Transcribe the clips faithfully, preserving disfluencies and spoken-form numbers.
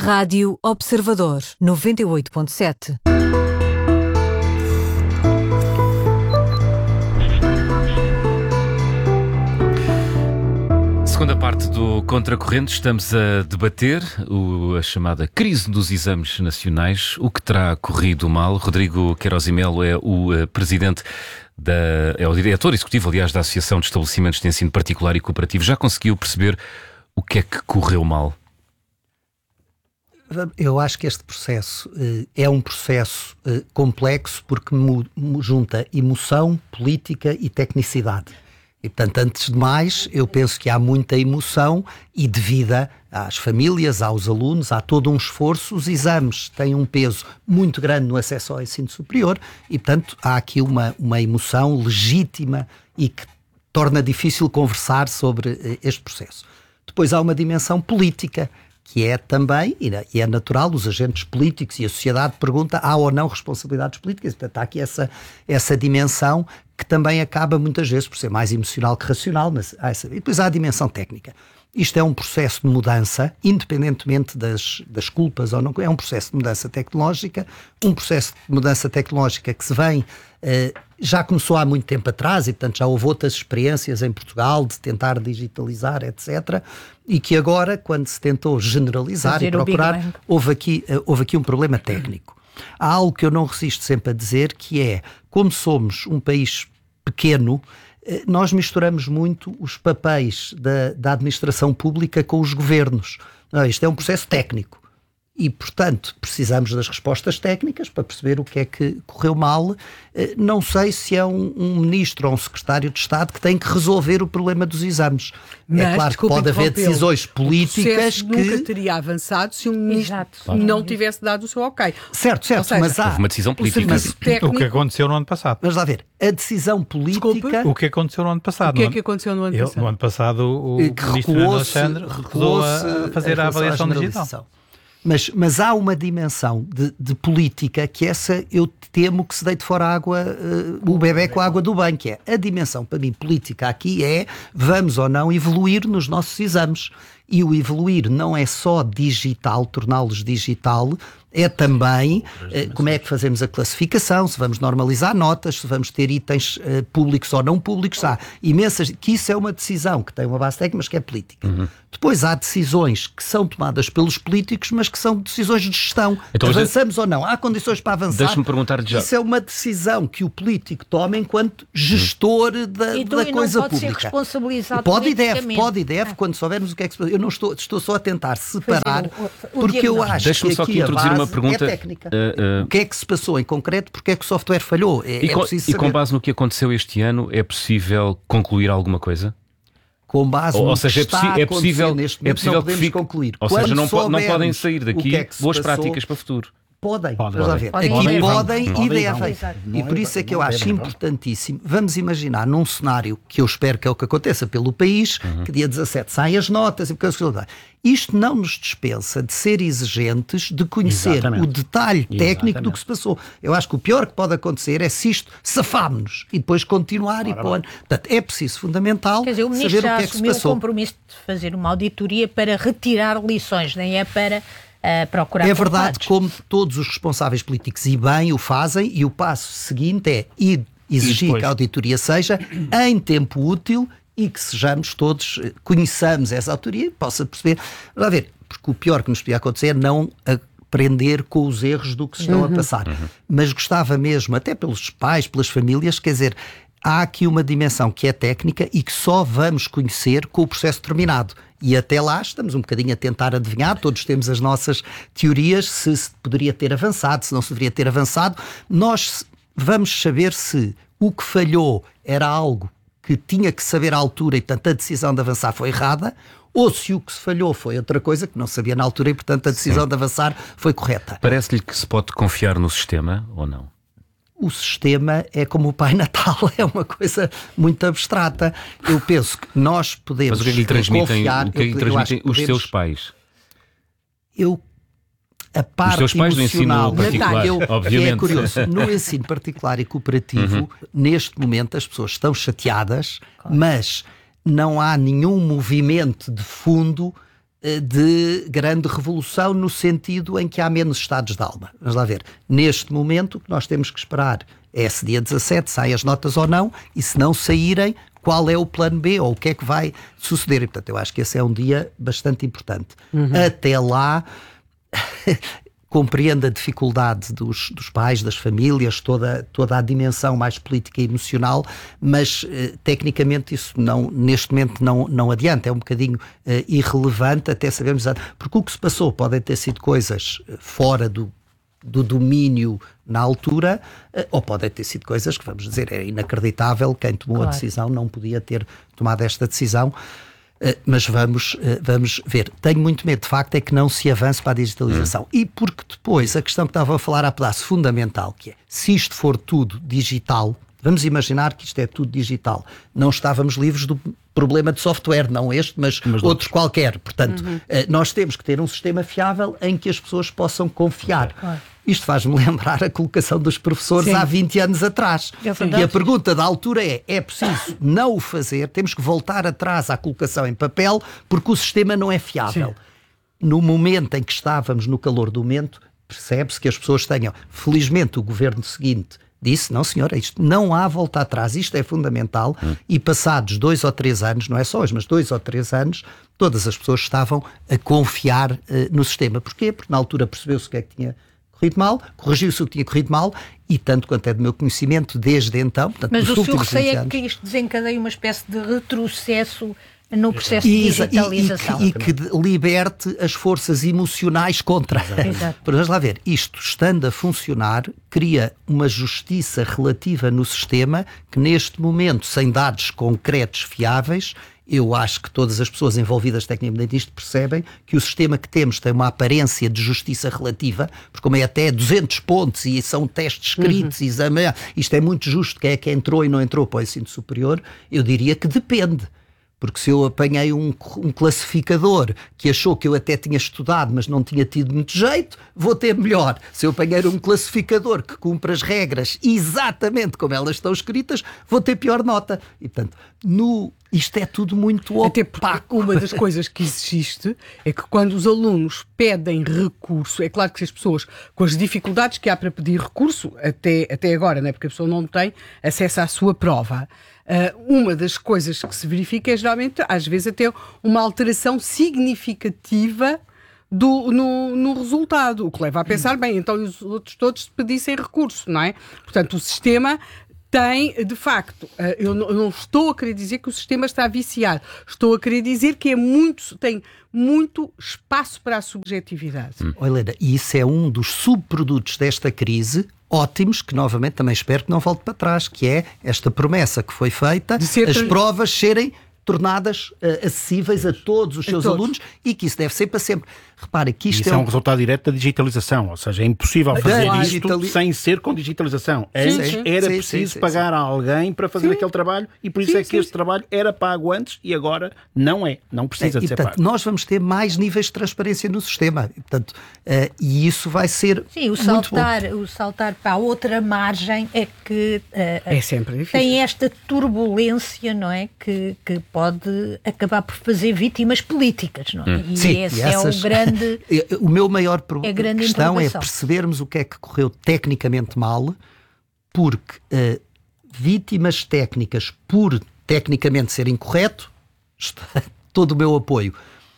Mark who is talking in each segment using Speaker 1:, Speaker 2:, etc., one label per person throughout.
Speaker 1: Rádio Observador, noventa e oito ponto sete.
Speaker 2: Segunda parte do Contracorrente, estamos a debater o, a chamada crise dos exames nacionais, o que terá corrido mal. Rodrigo Queiroz e Melo é o uh, presidente, da, é o diretor executivo, aliás, da Associação de Estabelecimentos de Ensino Particular e Cooperativo. Já conseguiu perceber o que é que correu mal?
Speaker 3: Eu acho que este processo uh, é um processo uh, complexo porque mu- mu- junta emoção, política e tecnicidade. E, portanto, antes de mais, eu penso que há muita emoção e devida às famílias, aos alunos, há todo um esforço. Os exames têm um peso muito grande no acesso ao ensino superior e, portanto, há aqui uma, uma emoção legítima e que torna difícil conversar sobre uh, este processo. Depois há uma dimensão política, que é também, e é natural, os agentes políticos e a sociedade perguntam, há ou não responsabilidades políticas. Portanto, há aqui essa, essa dimensão que também acaba muitas vezes por ser mais emocional que racional, mas há essa, e depois há a dimensão técnica. Isto é um processo de mudança, independentemente das, das culpas ou não, é um processo de mudança tecnológica, um processo de mudança tecnológica que se vem, eh, já começou há muito tempo atrás e, portanto, já houve outras experiências em Portugal de tentar digitalizar, etcétera, e que agora, quando se tentou generalizar fazer e procurar, houve aqui, uh, houve aqui um problema técnico. Há algo que eu não resisto sempre a dizer, que é, como somos um país pequeno, nós misturamos muito os papéis da, da administração pública com os governos. Não, isto é um processo técnico e, portanto, precisamos das respostas técnicas para perceber o que é que correu mal. Não sei se é um, um ministro ou um secretário de Estado que tem que resolver o problema dos exames.
Speaker 4: Mas,
Speaker 3: é claro que pode haver decisões políticas
Speaker 4: o
Speaker 3: que...
Speaker 4: nunca teria avançado se um ministro
Speaker 5: Exato.
Speaker 4: não tivesse dado o seu ok.
Speaker 3: Certo, certo,
Speaker 4: seja,
Speaker 3: mas há...
Speaker 2: Houve uma decisão política.
Speaker 4: O, técnico...
Speaker 6: o que aconteceu no ano passado.
Speaker 3: Mas lá ver, a decisão política...
Speaker 4: Desculpe?
Speaker 6: O que aconteceu no ano passado.
Speaker 4: O que é que aconteceu no ano
Speaker 6: Ele,
Speaker 4: passado?
Speaker 6: No ano passado o
Speaker 3: que
Speaker 6: ministro
Speaker 3: recuou-se,
Speaker 6: Alexandre recusou a fazer a avaliação digital.
Speaker 3: Mas, mas há uma dimensão de, de política que essa eu temo que se deite fora a água, uh, o bebé com a água do banho, que é a dimensão, para mim, política aqui é vamos ou não evoluir nos nossos exames. E o evoluir não é só digital, torná-los digital, é também uh, como é que fazemos a classificação, se vamos normalizar notas, se vamos ter itens uh, públicos ou não públicos. Há imensas, que isso é uma decisão que tem uma base técnica, mas que é política. Uhum. Depois há decisões que são tomadas pelos políticos, mas que são decisões de gestão.
Speaker 2: Então,
Speaker 3: Avançamos de... ou não? Há condições para avançar?
Speaker 2: Deixa-me perguntar já.
Speaker 3: Isso é uma decisão que o político toma enquanto gestor uhum. da,
Speaker 5: então,
Speaker 3: da coisa
Speaker 5: pode
Speaker 3: pública.
Speaker 5: Ser responsabilizado
Speaker 3: pode e deve, pode e deve, ah. quando soubermos o que é que se... Eu não estou, estou só a tentar separar, o, o, o porque eu acho
Speaker 2: Deixa-me
Speaker 3: que
Speaker 2: só
Speaker 3: aqui
Speaker 2: aqui introduzir uma pergunta.
Speaker 3: É técnica.
Speaker 2: Uh, uh...
Speaker 3: O que é que se passou em concreto? Porque é que o software falhou? É,
Speaker 2: e,
Speaker 3: é
Speaker 2: com,
Speaker 3: preciso
Speaker 2: e
Speaker 3: saber.
Speaker 2: com base no que aconteceu este ano, é possível concluir alguma coisa?
Speaker 3: Com base
Speaker 2: ou,
Speaker 3: no
Speaker 2: ou seja,
Speaker 3: que
Speaker 2: é,
Speaker 3: está
Speaker 2: é possível,
Speaker 3: neste momento,
Speaker 2: é possível
Speaker 3: não podemos
Speaker 2: que fique,
Speaker 3: concluir.
Speaker 2: Ou
Speaker 3: Quando
Speaker 2: seja, não, po- não podem sair
Speaker 3: o
Speaker 2: daqui
Speaker 3: que é que se
Speaker 2: boas
Speaker 3: passou,
Speaker 2: práticas para o futuro.
Speaker 3: Podem,
Speaker 6: podem.
Speaker 3: vamos lá ver.
Speaker 5: Podem.
Speaker 3: Aqui
Speaker 5: Podem,
Speaker 3: podem
Speaker 6: vão.
Speaker 3: e
Speaker 6: Podem,
Speaker 3: devem.
Speaker 5: vão.
Speaker 3: E por isso é que eu acho importantíssimo. Vamos imaginar num cenário que eu espero que é o que aconteça pelo país, uhum. que dia dezassete saem as notas e isto não nos dispensa de ser exigentes, de conhecer Exatamente. o detalhe técnico Exatamente. do que se passou. Eu acho que o pior que pode acontecer é se isto safámos-nos e depois continuar Ora, e pôr. Portanto, é preciso, fundamental,
Speaker 5: Quer dizer, o
Speaker 3: saber o que
Speaker 5: já
Speaker 3: é que se
Speaker 5: assumiu
Speaker 3: passou.
Speaker 5: o compromisso de fazer uma auditoria para retirar lições, nem é para uh, procurar
Speaker 3: É verdade,
Speaker 5: culpados.
Speaker 3: como todos os responsáveis políticos e bem o fazem, e o passo seguinte é ir exigir que a auditoria seja em tempo útil e que sejamos todos, conheçamos essa autoria e possa perceber. Vamos ver, porque o pior que nos podia acontecer é não aprender com os erros do que se estão uhum. a passar. Uhum. Mas gostava mesmo, até pelos pais, pelas famílias, quer dizer, há aqui uma dimensão que é técnica e que só vamos conhecer com o processo terminado. E até lá estamos um bocadinho a tentar adivinhar, todos temos as nossas teorias, se se poderia ter avançado, se não se deveria ter avançado. Nós vamos saber se o que falhou era algo que tinha que saber à altura e, portanto, a decisão de avançar foi errada, ou se o que se falhou foi outra coisa que não sabia na altura e, portanto, a decisão Sim. de avançar foi correta.
Speaker 2: Parece-lhe que se pode confiar no sistema ou não?
Speaker 3: O sistema é como o Pai Natal, é uma coisa muito abstrata. Eu penso que nós podemos
Speaker 2: Mas o que é que lhe transmitem,
Speaker 3: confiar...
Speaker 2: o que é que lhe transmitem os podemos, seus pais?
Speaker 3: Eu... A parte
Speaker 2: Os teus pais no ensino particular,
Speaker 3: eu,
Speaker 2: obviamente.
Speaker 3: É curioso, no ensino particular e cooperativo, uhum. neste momento as pessoas estão chateadas, claro. mas não há nenhum movimento de fundo de grande revolução no sentido em que há menos estados de alma. Vamos lá ver. Neste momento, o que nós temos que esperar é se dia dezassete saem as notas ou não, e se não saírem, qual é o plano B ou o que é que vai suceder. E, portanto, eu acho que esse é um dia bastante importante. Uhum. Até lá... compreendo a dificuldade dos, dos pais, das famílias, toda, toda a dimensão mais política e emocional, mas eh, tecnicamente isso não, neste momento não, não adianta, é um bocadinho eh, irrelevante até sabermos, porque o que se passou podem ter sido coisas fora do, do domínio na altura, eh, ou podem ter sido coisas que, vamos dizer, é inacreditável, quem tomou claro. a decisão não podia ter tomado esta decisão. Uh, mas vamos, uh, vamos ver. Tenho muito medo, de facto, é que não se avance para a digitalização. Hum. E porque depois, a questão que estava a falar há pedaço, fundamental, que é, se isto for tudo digital, vamos imaginar que isto é tudo digital. Não estávamos livres do problema de software, não este, mas, mas outro outros. qualquer. Portanto, uhum. uh, nós temos que ter um sistema fiável em que as pessoas possam confiar. Claro. Isto faz-me lembrar a colocação dos professores Sim. há vinte anos atrás. É e a pergunta da altura é, é preciso não o fazer, temos que voltar atrás à colocação em papel, porque o sistema não é fiável. Sim. No momento em que estávamos no calor do momento, percebe-se que as pessoas tenham... Felizmente o governo seguinte disse, não senhora, isto não há volta atrás, isto é fundamental, hum. e passados dois ou três anos, não é só hoje, mas dois ou três anos, todas as pessoas estavam a confiar uh, no sistema. Porquê? Porque na altura percebeu-se o que é que tinha corrido mal, corrigiu-se o que tinha corrido mal, e tanto quanto é do meu conhecimento, desde então... Portanto,
Speaker 5: mas o seu receio é
Speaker 3: anos,
Speaker 5: que isto desencadeie uma espécie de retrocesso no processo de digitalização.
Speaker 3: E, e, que, e que liberte as forças emocionais contra.
Speaker 5: Exato.
Speaker 3: Vamos lá ver, isto estando a funcionar, cria uma justiça relativa no sistema que neste momento, sem dados concretos fiáveis, eu acho que todas as pessoas envolvidas tecnicamente nisto percebem que o sistema que temos tem uma aparência de justiça relativa, porque como é até duzentos pontos e são testes escritos, uhum. e exame, isto é muito justo, quem é que entrou e não entrou para o ensino superior, eu diria que depende. Porque se eu apanhei um, um classificador que achou que eu até tinha estudado, mas não tinha tido muito jeito, vou ter melhor. Se eu apanhar um classificador que cumpre as regras exatamente como elas estão escritas, vou ter pior nota. E, portanto, no, isto é tudo muito opaco.
Speaker 4: Até porque uma das coisas que existe é que quando os alunos pedem recurso, é claro que as pessoas, com as dificuldades que há para pedir recurso, até, até agora, né, porque a pessoa não tem acesso à sua prova, Uh, uma das coisas que se verifica é geralmente, às vezes, até uma alteração significativa do, no, no resultado, o que leva a pensar, bem, então os outros todos pedissem recurso, não é? Portanto, o sistema tem, de facto, uh, eu, não, eu não estou a querer dizer que o sistema está viciado, estou a querer dizer que é muito, tem muito espaço para a subjetividade.
Speaker 3: Hum. Olha, Helena, e isso é um dos subprodutos desta crise ótimos, que novamente também espero que não volte para trás, que é esta promessa que foi feita, as tra... provas serem tornadas uh, acessíveis a todos os seus todos. alunos, e que isso deve ser para sempre. Repare que isto
Speaker 7: isso
Speaker 3: é,
Speaker 7: é
Speaker 3: um...
Speaker 7: um resultado direto da digitalização, ou seja, é impossível fazer isto digitali... sem ser com digitalização. Sim, Antes sim, era sim, preciso sim, pagar sim. a alguém para fazer sim. aquele trabalho, e por isso sim, é que sim. este trabalho era pago antes e agora não é, não precisa é, de
Speaker 3: e,
Speaker 7: ser
Speaker 3: portanto,
Speaker 7: pago.
Speaker 3: Nós vamos ter mais níveis de transparência no sistema, e, portanto, uh, e isso vai ser
Speaker 5: sim, o saltar, muito bom. O saltar para a outra margem é que uh,
Speaker 4: é sempre difícil.
Speaker 5: Tem esta turbulência, não é? Que, que pode acabar por fazer vítimas políticas, não é? Hum. E
Speaker 3: sim,
Speaker 5: esse
Speaker 3: e essas...
Speaker 5: é o grande...
Speaker 3: O meu maior pro...
Speaker 5: é grande
Speaker 3: questão é percebermos o que é que correu tecnicamente mal, porque uh, vítimas técnicas por tecnicamente ser incorreto, está todo o meu apoio.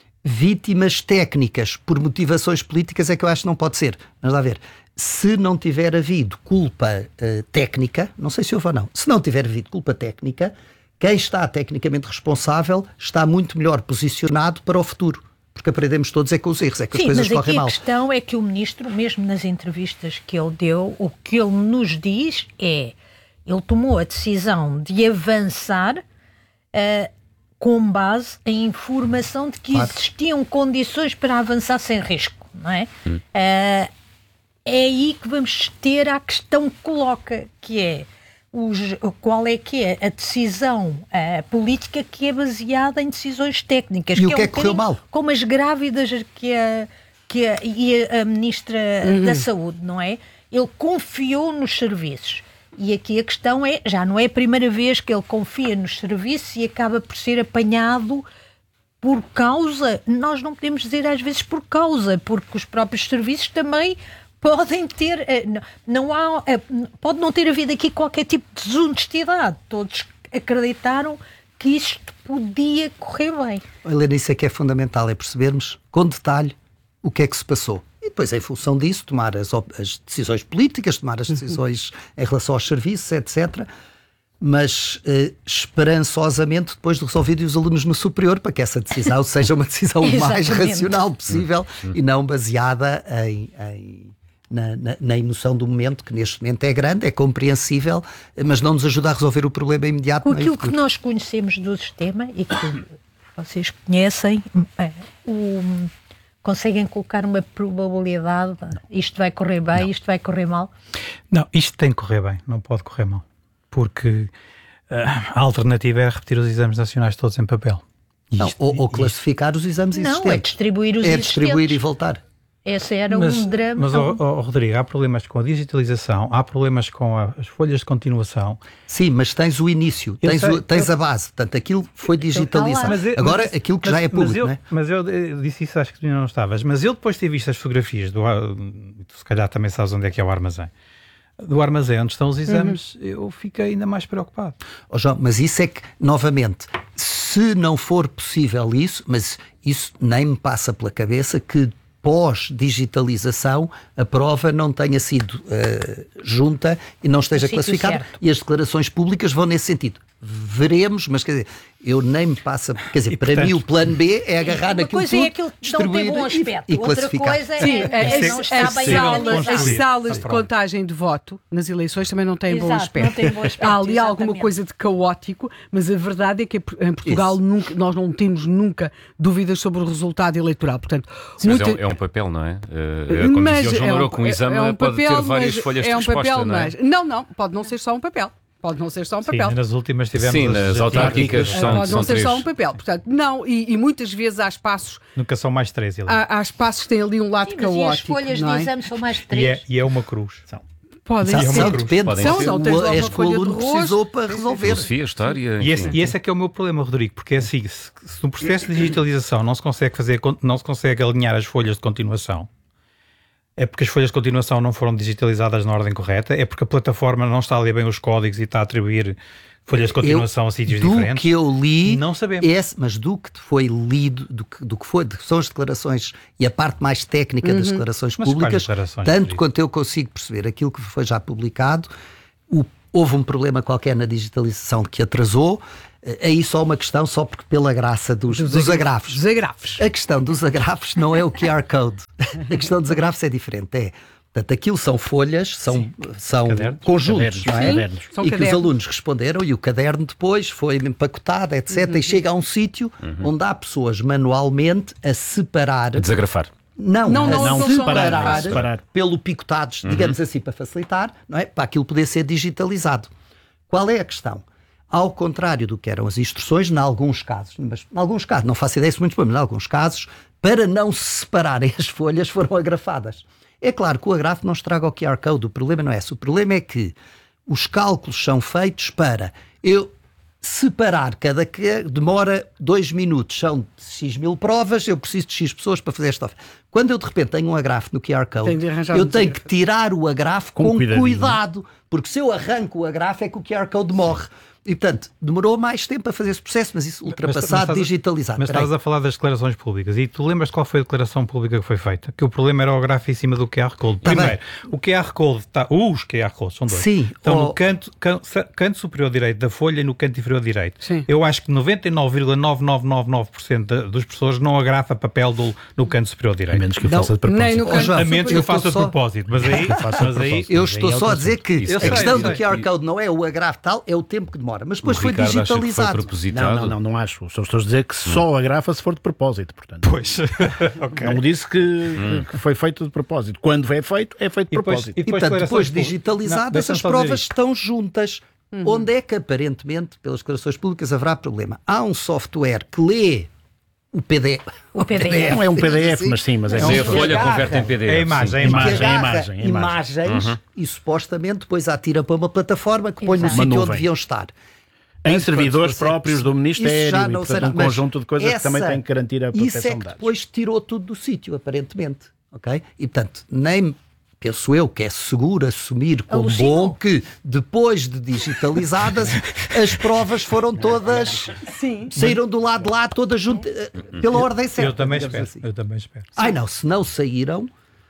Speaker 3: Vítimas técnicas por motivações políticas é que eu acho que não pode ser. Vamos lá ver. Se não tiver havido culpa uh, técnica, não sei se houve ou não, se não tiver havido culpa técnica, quem está tecnicamente responsável está muito melhor posicionado para o futuro. Porque aprendemos todos é com os erros, é que
Speaker 5: Sim,
Speaker 3: as coisas correm mal.
Speaker 5: Sim, mas aqui a questão é que o Ministro, mesmo nas entrevistas que ele deu, o que ele nos diz é, ele tomou a decisão de avançar uh, com base em informação de que claro. existiam condições para avançar sem risco, não é? Hum. Uh, é aí que vamos ter a questão que coloca, que é Os, qual é que é a decisão uh, política que é baseada em decisões técnicas.
Speaker 3: E
Speaker 5: que
Speaker 3: o que
Speaker 5: é,
Speaker 3: é
Speaker 5: um
Speaker 3: que correu mal?
Speaker 5: Como as grávidas que a, que a, e a, a Ministra uhum. da Saúde, não é? Ele confiou nos serviços. E aqui a questão é, já não é a primeira vez que ele confia nos serviços e acaba por ser apanhado por causa, nós não podemos dizer às vezes por causa, porque os próprios serviços também podem ter, não há, pode não ter havido aqui qualquer tipo de desonestidade. Todos acreditaram que isto podia correr bem.
Speaker 3: Helena, isso é que é fundamental, é percebermos com detalhe o que é que se passou. E depois, em função disso, tomar as, as decisões políticas, tomar as decisões em relação aos serviços, etcétera. Mas eh, esperançosamente depois de resolvido os alunos no superior, para que essa decisão seja uma decisão o mais racional possível e não baseada em, em, na, na, na emoção do momento, que neste momento é grande, é compreensível, mas não nos ajuda a resolver o problema imediato.
Speaker 5: Com aquilo que nós conhecemos do sistema e que vocês conhecem, é, o, conseguem colocar uma probabilidade, isto vai correr bem, não. isto vai correr mal?
Speaker 6: Não, isto tem que correr bem, não pode correr mal. Porque uh, a alternativa é repetir os exames nacionais todos em papel.
Speaker 3: Não, isto, ou, ou classificar isto. os exames existentes.
Speaker 5: Não, é distribuir os
Speaker 3: É
Speaker 5: existentes.
Speaker 3: distribuir e voltar.
Speaker 5: Esse era
Speaker 6: mas,
Speaker 5: um drama.
Speaker 6: Mas, oh, oh, Rodrigo, há problemas com a digitalização, há problemas com a, as folhas de continuação.
Speaker 3: Sim, mas tens o início, tens, sei, o, tens eu... a base. Portanto, aquilo foi digitalizado. Mas eu, Agora, mas, aquilo que
Speaker 6: mas,
Speaker 3: já é público,
Speaker 6: mas eu,
Speaker 3: não é?
Speaker 6: Mas eu, eu disse isso, acho que tu não estavas. Mas eu depois de ter visto as fotografias, do, tu se calhar também sabes onde é que é o armazém. Do armazém onde estão os exames, uhum. eu fiquei ainda mais preocupado.
Speaker 3: Oh, João, mas isso é que, novamente, se não for possível isso, mas isso nem me passa pela cabeça que pós-digitalização a prova não tenha sido uh, junta e não esteja classificada, e as declarações públicas vão nesse sentido. Veremos, mas quer dizer, eu nem me passa, quer dizer, e, para portanto, mim o plano B é agarrar naquilo tudo,
Speaker 5: é aquilo que não tem bom aspecto.
Speaker 3: E, e
Speaker 5: Outra
Speaker 3: classificar.
Speaker 5: coisa
Speaker 4: Sim,
Speaker 5: é, é, é não está
Speaker 4: as,
Speaker 5: bem
Speaker 4: salas, as
Speaker 5: organizado.
Speaker 4: salas de contagem de voto nas eleições também não têm,
Speaker 5: Exato,
Speaker 4: bom, aspecto.
Speaker 5: Não tem bom aspecto.
Speaker 4: Há ali
Speaker 5: exatamente.
Speaker 4: alguma coisa de caótico, mas a verdade é que em Portugal nunca, nós não temos nunca dúvidas sobre o resultado eleitoral. Portanto,
Speaker 2: Sim,
Speaker 4: muita...
Speaker 2: mas é, um, é um papel, não é? Uh, como mas dizia o João Maroco, um, um exame é um papel, pode ter várias folhas
Speaker 4: é um
Speaker 2: de resposta,
Speaker 4: papel,
Speaker 2: não é?
Speaker 4: Mas... Não, não, pode não ser só um papel. Pode não ser só um papel.
Speaker 6: Sim, nas últimas tivemos
Speaker 2: Sim, nas autárquicas são,
Speaker 4: Pode não
Speaker 2: são
Speaker 4: ser
Speaker 2: três.
Speaker 4: só um papel. Portanto, não, e, e muitas vezes há espaços...
Speaker 6: Nunca são mais três.
Speaker 4: Há, há espaços que têm ali um lado
Speaker 5: Sim,
Speaker 4: caótico,
Speaker 5: mas e as folhas
Speaker 4: não é?
Speaker 5: de exame são mais de
Speaker 6: E
Speaker 5: três.
Speaker 6: é, e é uma cruz. São.
Speaker 4: Podem
Speaker 3: São,
Speaker 4: ser.
Speaker 3: são, depende.
Speaker 2: Podem
Speaker 3: São,
Speaker 2: ser.
Speaker 3: são,
Speaker 4: Tens
Speaker 3: é
Speaker 4: uma
Speaker 3: que o aluno
Speaker 4: de
Speaker 3: precisou para resolver.
Speaker 2: Filosofia, história...
Speaker 6: E esse, e esse é que é o meu problema, Rodrigo, porque é assim, se, se no processo de digitalização não se consegue fazer, não se consegue alinhar as folhas de continuação, é porque as folhas de continuação não foram digitalizadas na ordem correta, é porque a plataforma não está a ler bem os códigos e está a atribuir folhas de continuação
Speaker 3: eu,
Speaker 6: a sítios
Speaker 3: do
Speaker 6: diferentes.
Speaker 3: Do que eu li,
Speaker 6: não sabemos.
Speaker 3: Esse, mas do que foi lido, do que, do que foi, do que são as declarações e a parte mais técnica uhum. das declarações
Speaker 6: mas
Speaker 3: públicas,
Speaker 6: declarações,
Speaker 3: tanto quanto eu consigo perceber aquilo que foi já publicado, o, houve um problema qualquer na digitalização que atrasou. Aí só uma questão, só porque pela graça dos, dos, dos agrafos.
Speaker 4: Dos agrafos.
Speaker 3: A questão dos agrafos não é o Q R Code. A questão dos agrafos é diferente. É, portanto, aquilo são folhas, são, são
Speaker 6: cadernos,
Speaker 3: conjuntos,
Speaker 6: cadernos,
Speaker 3: não é?
Speaker 6: cadernos.
Speaker 4: São
Speaker 3: E
Speaker 4: cadernos.
Speaker 3: que os alunos responderam e o caderno depois foi empacotado, etcétera. Uhum. E chega a um sítio uhum. onde há pessoas manualmente a separar.
Speaker 2: A desagrafar.
Speaker 3: Não,
Speaker 4: não, não,
Speaker 3: não,
Speaker 4: não
Speaker 3: separar,
Speaker 4: separar.
Speaker 3: separar pelo picotados, uhum. digamos assim, para facilitar, não é? Para aquilo poder ser digitalizado. Qual é a questão? Ao contrário do que eram as instruções, em alguns casos, mas em alguns casos, não faço ideia se muito bem, mas em alguns casos, para não se separarem as folhas, foram agrafadas. É claro que o agrafo não estraga o Q R Code, o problema não é esse. O problema é que os cálculos são feitos para eu separar cada que demora dois minutos, são X mil provas, eu preciso de X pessoas para fazer esta. Quando eu de repente tenho um agrafo no Q R Code, eu tenho que tirar o agrafo com, com cuidado, porque se eu arranco o agrafo é que o Q R Code morre. E, portanto, demorou mais tempo a fazer esse processo, mas isso ultrapassado, mas, mas digitalizado.
Speaker 6: Mas estavas a falar das declarações públicas e tu lembras qual foi a declaração pública que foi feita? Que o problema era o gráfico em cima do Q R Code.
Speaker 3: Tá
Speaker 6: Primeiro,
Speaker 3: bem.
Speaker 6: o Q R Code está... Uh, os Q R Codes são dois.
Speaker 3: Sim.
Speaker 6: Estão
Speaker 3: oh...
Speaker 6: no canto, canto, canto superior direito da folha e no canto inferior direito.
Speaker 4: Sim.
Speaker 6: Eu acho que noventa e nove vírgula nove nove nove nove por cento das pessoas não agrafa papel do, no canto superior direito.
Speaker 7: A menos que eu faça de propósito.
Speaker 4: Nem no canto
Speaker 3: oh, João,
Speaker 6: a menos que eu faça de
Speaker 3: só...
Speaker 6: propósito. Mas aí... mas aí
Speaker 3: eu estou só a dizer que
Speaker 2: Isso
Speaker 3: a
Speaker 2: sei,
Speaker 3: questão
Speaker 2: sei.
Speaker 3: do Q R Code não é o agrafo tal, é o tempo que demora. Mas depois
Speaker 2: o
Speaker 3: foi
Speaker 2: Ricardo
Speaker 3: digitalizado.
Speaker 2: Acha que foi propositado.
Speaker 7: Não, não, não, não acho. Só estou a dizer que só agrafa se for de propósito, portanto.
Speaker 6: Pois. Okay.
Speaker 7: Não disse que, hum. que foi feito de propósito. Quando é feito, é feito de
Speaker 6: E depois-
Speaker 7: propósito.
Speaker 6: e
Speaker 3: E, portanto, depois
Speaker 6: declarações
Speaker 3: digitalizadas,
Speaker 6: Não,
Speaker 3: as
Speaker 6: deixa-me só dizer
Speaker 3: provas
Speaker 6: isto.
Speaker 3: estão juntas. Uhum. Onde é que, aparentemente, pelas declarações públicas, haverá problema? Há um software que lê o P D F.
Speaker 5: O P D F.
Speaker 7: Não é um P D F, mas sim, mas é
Speaker 2: Mas
Speaker 7: um
Speaker 2: é a folha
Speaker 3: agarra.
Speaker 2: converte em P D F.
Speaker 6: É a imagem,
Speaker 2: sim.
Speaker 6: é a
Speaker 3: Que
Speaker 6: imagem.
Speaker 7: imagem,
Speaker 3: agarra
Speaker 7: imagem, imagem.
Speaker 3: imagens
Speaker 2: Uhum.
Speaker 3: e supostamente depois atira para uma plataforma que põe no
Speaker 5: Exato.
Speaker 3: sítio
Speaker 7: Uma
Speaker 3: onde
Speaker 7: nuvem.
Speaker 3: deviam estar.
Speaker 7: Em servidores próprios do Ministério
Speaker 3: já não
Speaker 7: e, portanto,
Speaker 3: será,
Speaker 7: um conjunto de coisas
Speaker 3: essa,
Speaker 7: que também têm que garantir a proteção
Speaker 3: isso é que
Speaker 7: de dados.
Speaker 3: Depois tirou tudo do sítio, aparentemente. Okay? E, portanto, nem penso eu que é seguro assumir como
Speaker 5: Alucino.
Speaker 3: bom que, depois de digitalizadas, as provas foram todas...
Speaker 4: Sim.
Speaker 3: Saíram do lado de lá, todas juntas, pela ordem certa.
Speaker 6: Eu também espero.
Speaker 3: Assim.
Speaker 6: Eu também espero.
Speaker 3: Ai não, se não saíram...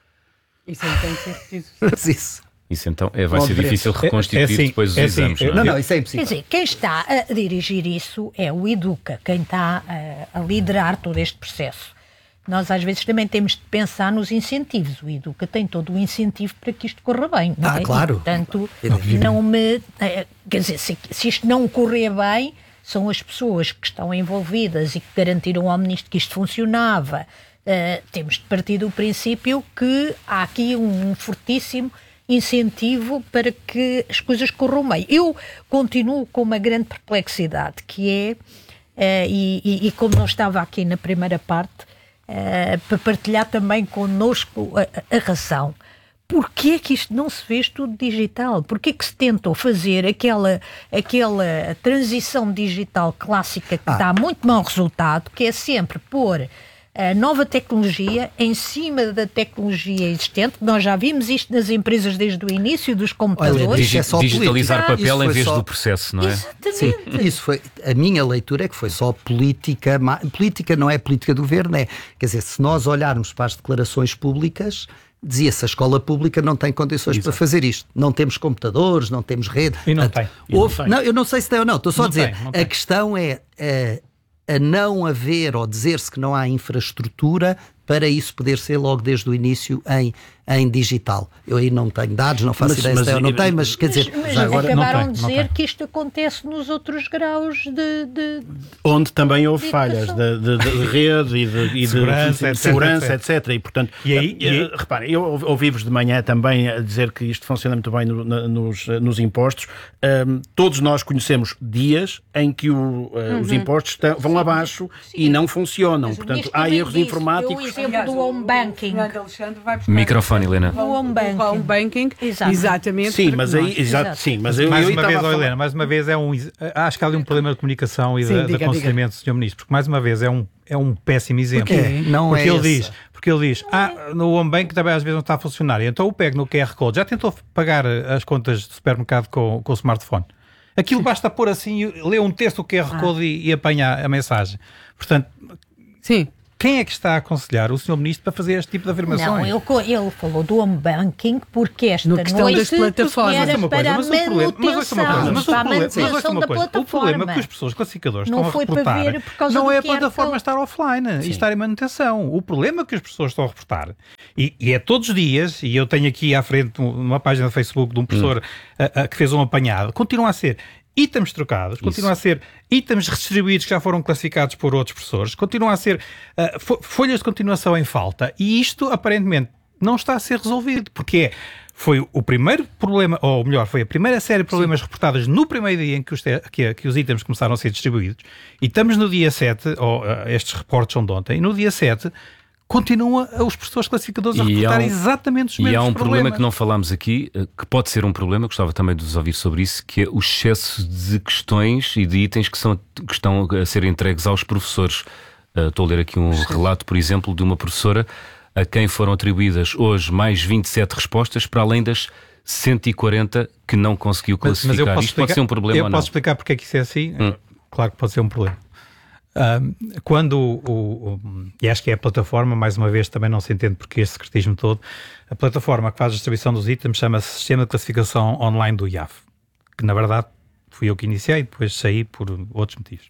Speaker 4: Isso aí tem que ser preciso.
Speaker 3: Mas isso...
Speaker 2: Isso então é, vai
Speaker 3: Bom,
Speaker 2: ser difícil
Speaker 6: é-
Speaker 2: reconstituir
Speaker 6: é assim,
Speaker 2: depois os
Speaker 6: é assim,
Speaker 2: exames.
Speaker 6: eu-
Speaker 2: não é?
Speaker 3: Não, não, isso é
Speaker 5: Quer
Speaker 3: impossível.
Speaker 5: dizer, quem está a dirigir isso é o Educa, quem está a, a liderar todo este processo. Nós às vezes também temos de pensar nos incentivos. O Educa tem todo o incentivo para que isto corra bem. Não
Speaker 3: Ah,
Speaker 5: é?
Speaker 3: claro.
Speaker 5: E, portanto,
Speaker 3: Claro.
Speaker 5: não me... eh, Quer dizer, se, se isto não correr bem, são as pessoas que estão envolvidas e que garantiram ao Ministro que isto funcionava. Eh, temos de partir do princípio que há aqui um fortíssimo incentivo para que as coisas corram bem. Eu continuo com uma grande perplexidade, que é, uh, e, e, e como não estava aqui na primeira parte, uh, para partilhar também connosco a, a razão. Porquê é que isto não se fez tudo digital? Porquê é que se tentou fazer aquela, aquela transição digital clássica que
Speaker 3: Ah.
Speaker 5: dá muito mau resultado, que é sempre pôr a nova tecnologia em cima da tecnologia existente? Nós já vimos isto nas empresas desde o início dos computadores.
Speaker 3: Olha,
Speaker 2: Digi-
Speaker 3: é só
Speaker 2: digitalizar
Speaker 3: política.
Speaker 2: papel
Speaker 3: Isso
Speaker 2: em
Speaker 3: foi
Speaker 2: vez
Speaker 3: só-
Speaker 2: do processo, não é?
Speaker 5: Exatamente.
Speaker 3: Sim, isso foi, a minha leitura é que foi só política, ma- política não é política do governo, é, quer dizer, se nós olharmos para as declarações públicas, dizia-se a escola pública não tem condições
Speaker 7: Exato.
Speaker 3: para fazer isto, não temos computadores, não temos rede.
Speaker 6: E não
Speaker 3: Portanto,
Speaker 6: tem. E
Speaker 3: houve-
Speaker 7: não tem.
Speaker 3: não, eu não sei se tem ou não, estou só
Speaker 6: Não
Speaker 3: a dizer,
Speaker 6: tem, não
Speaker 3: a
Speaker 6: tem.
Speaker 3: questão é eh, a não haver ou dizer-se que não há infraestrutura para isso poder ser logo desde o início em, em digital. Eu aí não tenho dados, não faço
Speaker 7: Mas-
Speaker 3: ideia
Speaker 7: mas-
Speaker 3: se tem ou não tem, mas quer
Speaker 5: Mas,
Speaker 3: dizer,
Speaker 5: mas
Speaker 7: já agora-
Speaker 5: acabaram
Speaker 6: não
Speaker 5: de
Speaker 6: tem, não
Speaker 5: dizer
Speaker 6: tem.
Speaker 5: que isto acontece nos outros graus de... de-
Speaker 7: Onde também houve
Speaker 5: de
Speaker 7: falhas
Speaker 5: educação.
Speaker 7: de, de- de rede e de, e de
Speaker 6: Segurança,
Speaker 7: de
Speaker 6: etc,
Speaker 7: segurança,
Speaker 6: etc.
Speaker 7: etcétera. E, portanto,
Speaker 6: E aí-
Speaker 7: eh,
Speaker 6: e aí-
Speaker 7: reparem, eu ouvi- ouvi-vos de manhã também a dizer que isto funciona muito bem no- na- nos, eh, nos impostos. Ahm, todos nós conhecemos dias em que o, eh, os impostos estão- vão abaixo e não funcionam.
Speaker 5: Mas o
Speaker 7: Portanto,
Speaker 5: ministro
Speaker 7: há
Speaker 5: também
Speaker 7: erros
Speaker 5: disse,
Speaker 7: informáticos.
Speaker 5: deu o exemplo do home banking.
Speaker 4: Fernando Alexandre vai buscar
Speaker 2: Microfone, Helena.
Speaker 4: o home banking, o home banking
Speaker 5: Exato.
Speaker 4: exatamente.
Speaker 7: Sim,
Speaker 4: para
Speaker 7: mas
Speaker 4: que
Speaker 7: aí,
Speaker 4: nós-
Speaker 7: exato,
Speaker 5: Exato.
Speaker 7: sim, mas eu,
Speaker 6: mais
Speaker 7: eu
Speaker 6: uma
Speaker 7: estava
Speaker 6: vez,
Speaker 7: a
Speaker 6: oh,
Speaker 7: falar-
Speaker 6: Helena, mais uma vez é um. Acho que há ali um problema de comunicação e
Speaker 4: Sim,
Speaker 6: de,
Speaker 4: diga,
Speaker 6: de aconselhamento do senhor Ministro, porque mais uma vez é um, é um péssimo exemplo.
Speaker 3: Porquê? Não
Speaker 6: porque
Speaker 3: é
Speaker 6: ele
Speaker 3: essa.
Speaker 6: diz, porque ele diz, ah, no Home Bank também às vezes não está a funcionar. E então eu pego no Q R Code, já tentou pagar as contas do supermercado com, com o smartphone. Aquilo basta pôr assim, ler um texto do Q R Code e, e apanhar a mensagem. Portanto,
Speaker 4: Sim.
Speaker 6: quem é que está a aconselhar o senhor Ministro para fazer este tipo de afirmações?
Speaker 5: Não, ele, co- ele falou do home banking porque esta
Speaker 4: No questão
Speaker 5: noite
Speaker 4: das plataformas.
Speaker 5: era
Speaker 6: Mas uma coisa,
Speaker 5: para a
Speaker 6: mas o problema, mas ouça uma coisa, mas o
Speaker 5: manutenção, para a
Speaker 6: problema, mas ouça
Speaker 5: manutenção
Speaker 6: uma
Speaker 5: da
Speaker 6: coisa, o
Speaker 5: plataforma.
Speaker 6: problema que as pessoas classificadoras
Speaker 5: Não
Speaker 6: estão a
Speaker 5: foi para
Speaker 6: reportar
Speaker 5: ver por causa
Speaker 6: não
Speaker 5: do
Speaker 6: é a
Speaker 5: Q R
Speaker 6: plataforma
Speaker 5: Code.
Speaker 6: estar offline e estar em manutenção. O problema que as pessoas estão a reportar, e, e é todos os dias, e eu tenho aqui à frente uma página do Facebook de um professor a- a- que fez um apanhado, continua a ser itens trocados, continua a ser itens redistribuídos que já foram classificados por outros professores, continua a ser uh, fo- folhas de continuação em falta, e isto aparentemente não está a ser resolvido, porque é, foi o primeiro problema, ou melhor, foi a primeira série de problemas reportadas no primeiro dia em que os, te- que, que os itens começaram a ser distribuídos, e estamos no dia sete, ou uh, estes reportes são de ontem, e no dia sete continuam os professores classificadores a
Speaker 2: E há
Speaker 6: reportar
Speaker 2: um-
Speaker 6: exatamente os
Speaker 2: E
Speaker 6: mesmos
Speaker 2: há um
Speaker 6: problemas.
Speaker 2: problema que não falámos aqui, eh, que pode ser um problema, gostava também de vos ouvir sobre isso, que é o excesso de questões e de itens que, são, que estão a ser entregues aos professores. Eh, Estou a ler aqui um relato, por exemplo, de uma professora a quem foram atribuídas hoje mais vinte e sete respostas, para além das cento e quarenta que não conseguiu
Speaker 6: Mas-
Speaker 2: classificar.
Speaker 6: mas eu posso
Speaker 2: Isto pode
Speaker 6: explicar-
Speaker 2: ser um problema
Speaker 6: eu
Speaker 2: ou não?
Speaker 6: posso explicar porque é que isso é assim?
Speaker 2: Hum.
Speaker 6: Claro que pode ser um problema. Um, quando o, o, o- e acho que é a plataforma, mais uma vez também não se entende porque este secretismo todo, a plataforma que faz a distribuição dos itens chama-se Sistema de Classificação Online do I A F, que na verdade fui eu que iniciei, depois saí por outros motivos.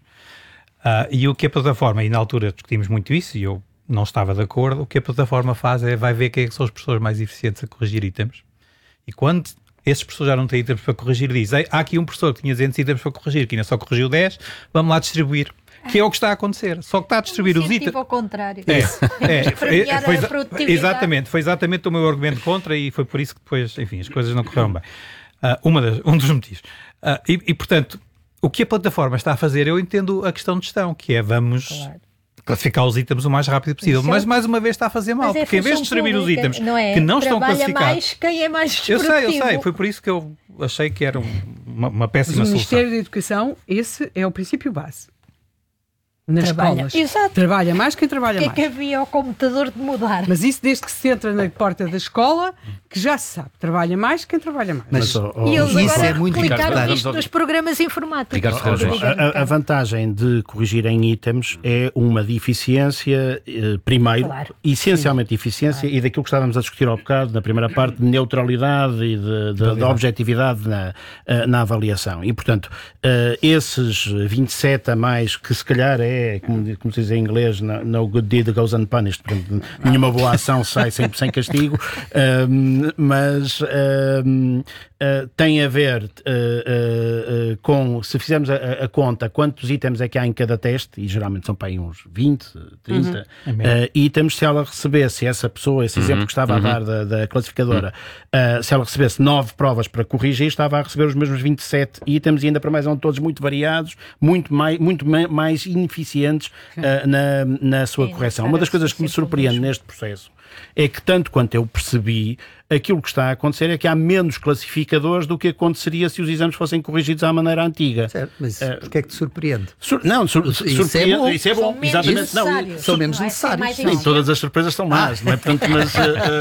Speaker 6: Uh, e o que a plataforma, e na altura discutimos muito isso e eu não estava de acordo, o que a plataforma faz é, vai ver quem é que são as pessoas mais eficientes a corrigir itens, e quando esses professores já não têm itens para corrigir, diz, há aqui um professor que tinha duzentos itens para corrigir, que ainda só corrigiu dez, vamos lá distribuir. Que é o que está a acontecer. Só que está a distribuir os itens.
Speaker 5: ao contrário.
Speaker 6: É, é,
Speaker 5: premiar
Speaker 6: foi,
Speaker 5: a
Speaker 6: exa-
Speaker 5: produtividade.
Speaker 6: exatamente, foi exatamente o meu argumento contra e foi por isso que depois, enfim, as coisas não correram bem. Uh, uma das, um dos motivos. Uh, e, e, portanto, o que a plataforma está a fazer, eu entendo a questão de gestão, que é vamos
Speaker 5: Claro.
Speaker 6: classificar os itens o mais rápido possível.
Speaker 5: Isso é-
Speaker 6: mas, mais uma vez, está a fazer mal,
Speaker 5: Mas é
Speaker 6: porque em vez de
Speaker 5: função
Speaker 6: distribuir os
Speaker 5: pública,
Speaker 6: itens
Speaker 5: não é?
Speaker 6: que não estão
Speaker 5: Trabalha
Speaker 6: classificados...
Speaker 5: mais quem é mais
Speaker 6: Eu sei, eu
Speaker 5: produtivo.
Speaker 6: sei, foi por isso que eu achei que era um uma, uma péssima
Speaker 4: Mas o
Speaker 6: solução.
Speaker 4: Ministério da Educação, esse é o princípio base. Nas
Speaker 5: Trabalha.
Speaker 4: escolas.
Speaker 5: Exato.
Speaker 4: Trabalha mais quem trabalha
Speaker 5: O que é
Speaker 4: mais.
Speaker 5: que havia ao computador de mudar?
Speaker 4: Mas isso desde que se entra na porta da escola, que já se sabe. Trabalha mais quem trabalha mais.
Speaker 3: Mas,
Speaker 7: Mas, oh, oh,
Speaker 5: E eles
Speaker 3: isso
Speaker 5: agora
Speaker 3: é muito
Speaker 5: replicaram
Speaker 2: importante.
Speaker 5: isto nos programas informáticos.
Speaker 2: Ricardo Ferreira Jorge.
Speaker 7: A, a vantagem de corrigir em itens é uma de eficiência, eh, primeiro,
Speaker 5: Claro.
Speaker 7: essencialmente de eficiência, claro. E daquilo que estávamos a discutir há bocado, na primeira parte, de neutralidade e de, de, de objetividade na, uh, na avaliação. E, portanto, uh, esses vinte e sete a mais, que se calhar é, como, como se diz em inglês, no, no good deed goes unpunished, portanto, nenhuma boa ação sai sempre sem castigo, uh, mas uh, uh, tem a ver uh, uh, uh, com, se fizermos a, a conta, quantos itens é que há em cada teste, e geralmente são para aí uns vinte, trinta uhum. uh, itens, se ela recebesse, essa pessoa, esse exemplo uhum. que estava uhum. a dar da, da classificadora, uhum. uh, se ela recebesse nove provas para corrigir, estava a receber os mesmos vinte e sete itens, e ainda para mais são todos muito variados, muito mais, muito mais ineficientes uh, na, na sua Sim, correção. Uma das coisas que me surpreende neste processo é que, tanto quanto eu percebi, aquilo que está a acontecer é que há menos classificadores do que aconteceria se os exames fossem corrigidos à maneira antiga.
Speaker 3: Certo, mas
Speaker 7: uh,
Speaker 3: porquê é que te surpreende?
Speaker 7: Sur não, sur
Speaker 3: isso
Speaker 7: surpreende.
Speaker 3: É bom.
Speaker 7: Isso é bom,
Speaker 5: são
Speaker 7: exatamente.
Speaker 5: Não,
Speaker 3: são menos necessários.
Speaker 7: Nem todas as surpresas são más, não é? Portanto, mas, uh,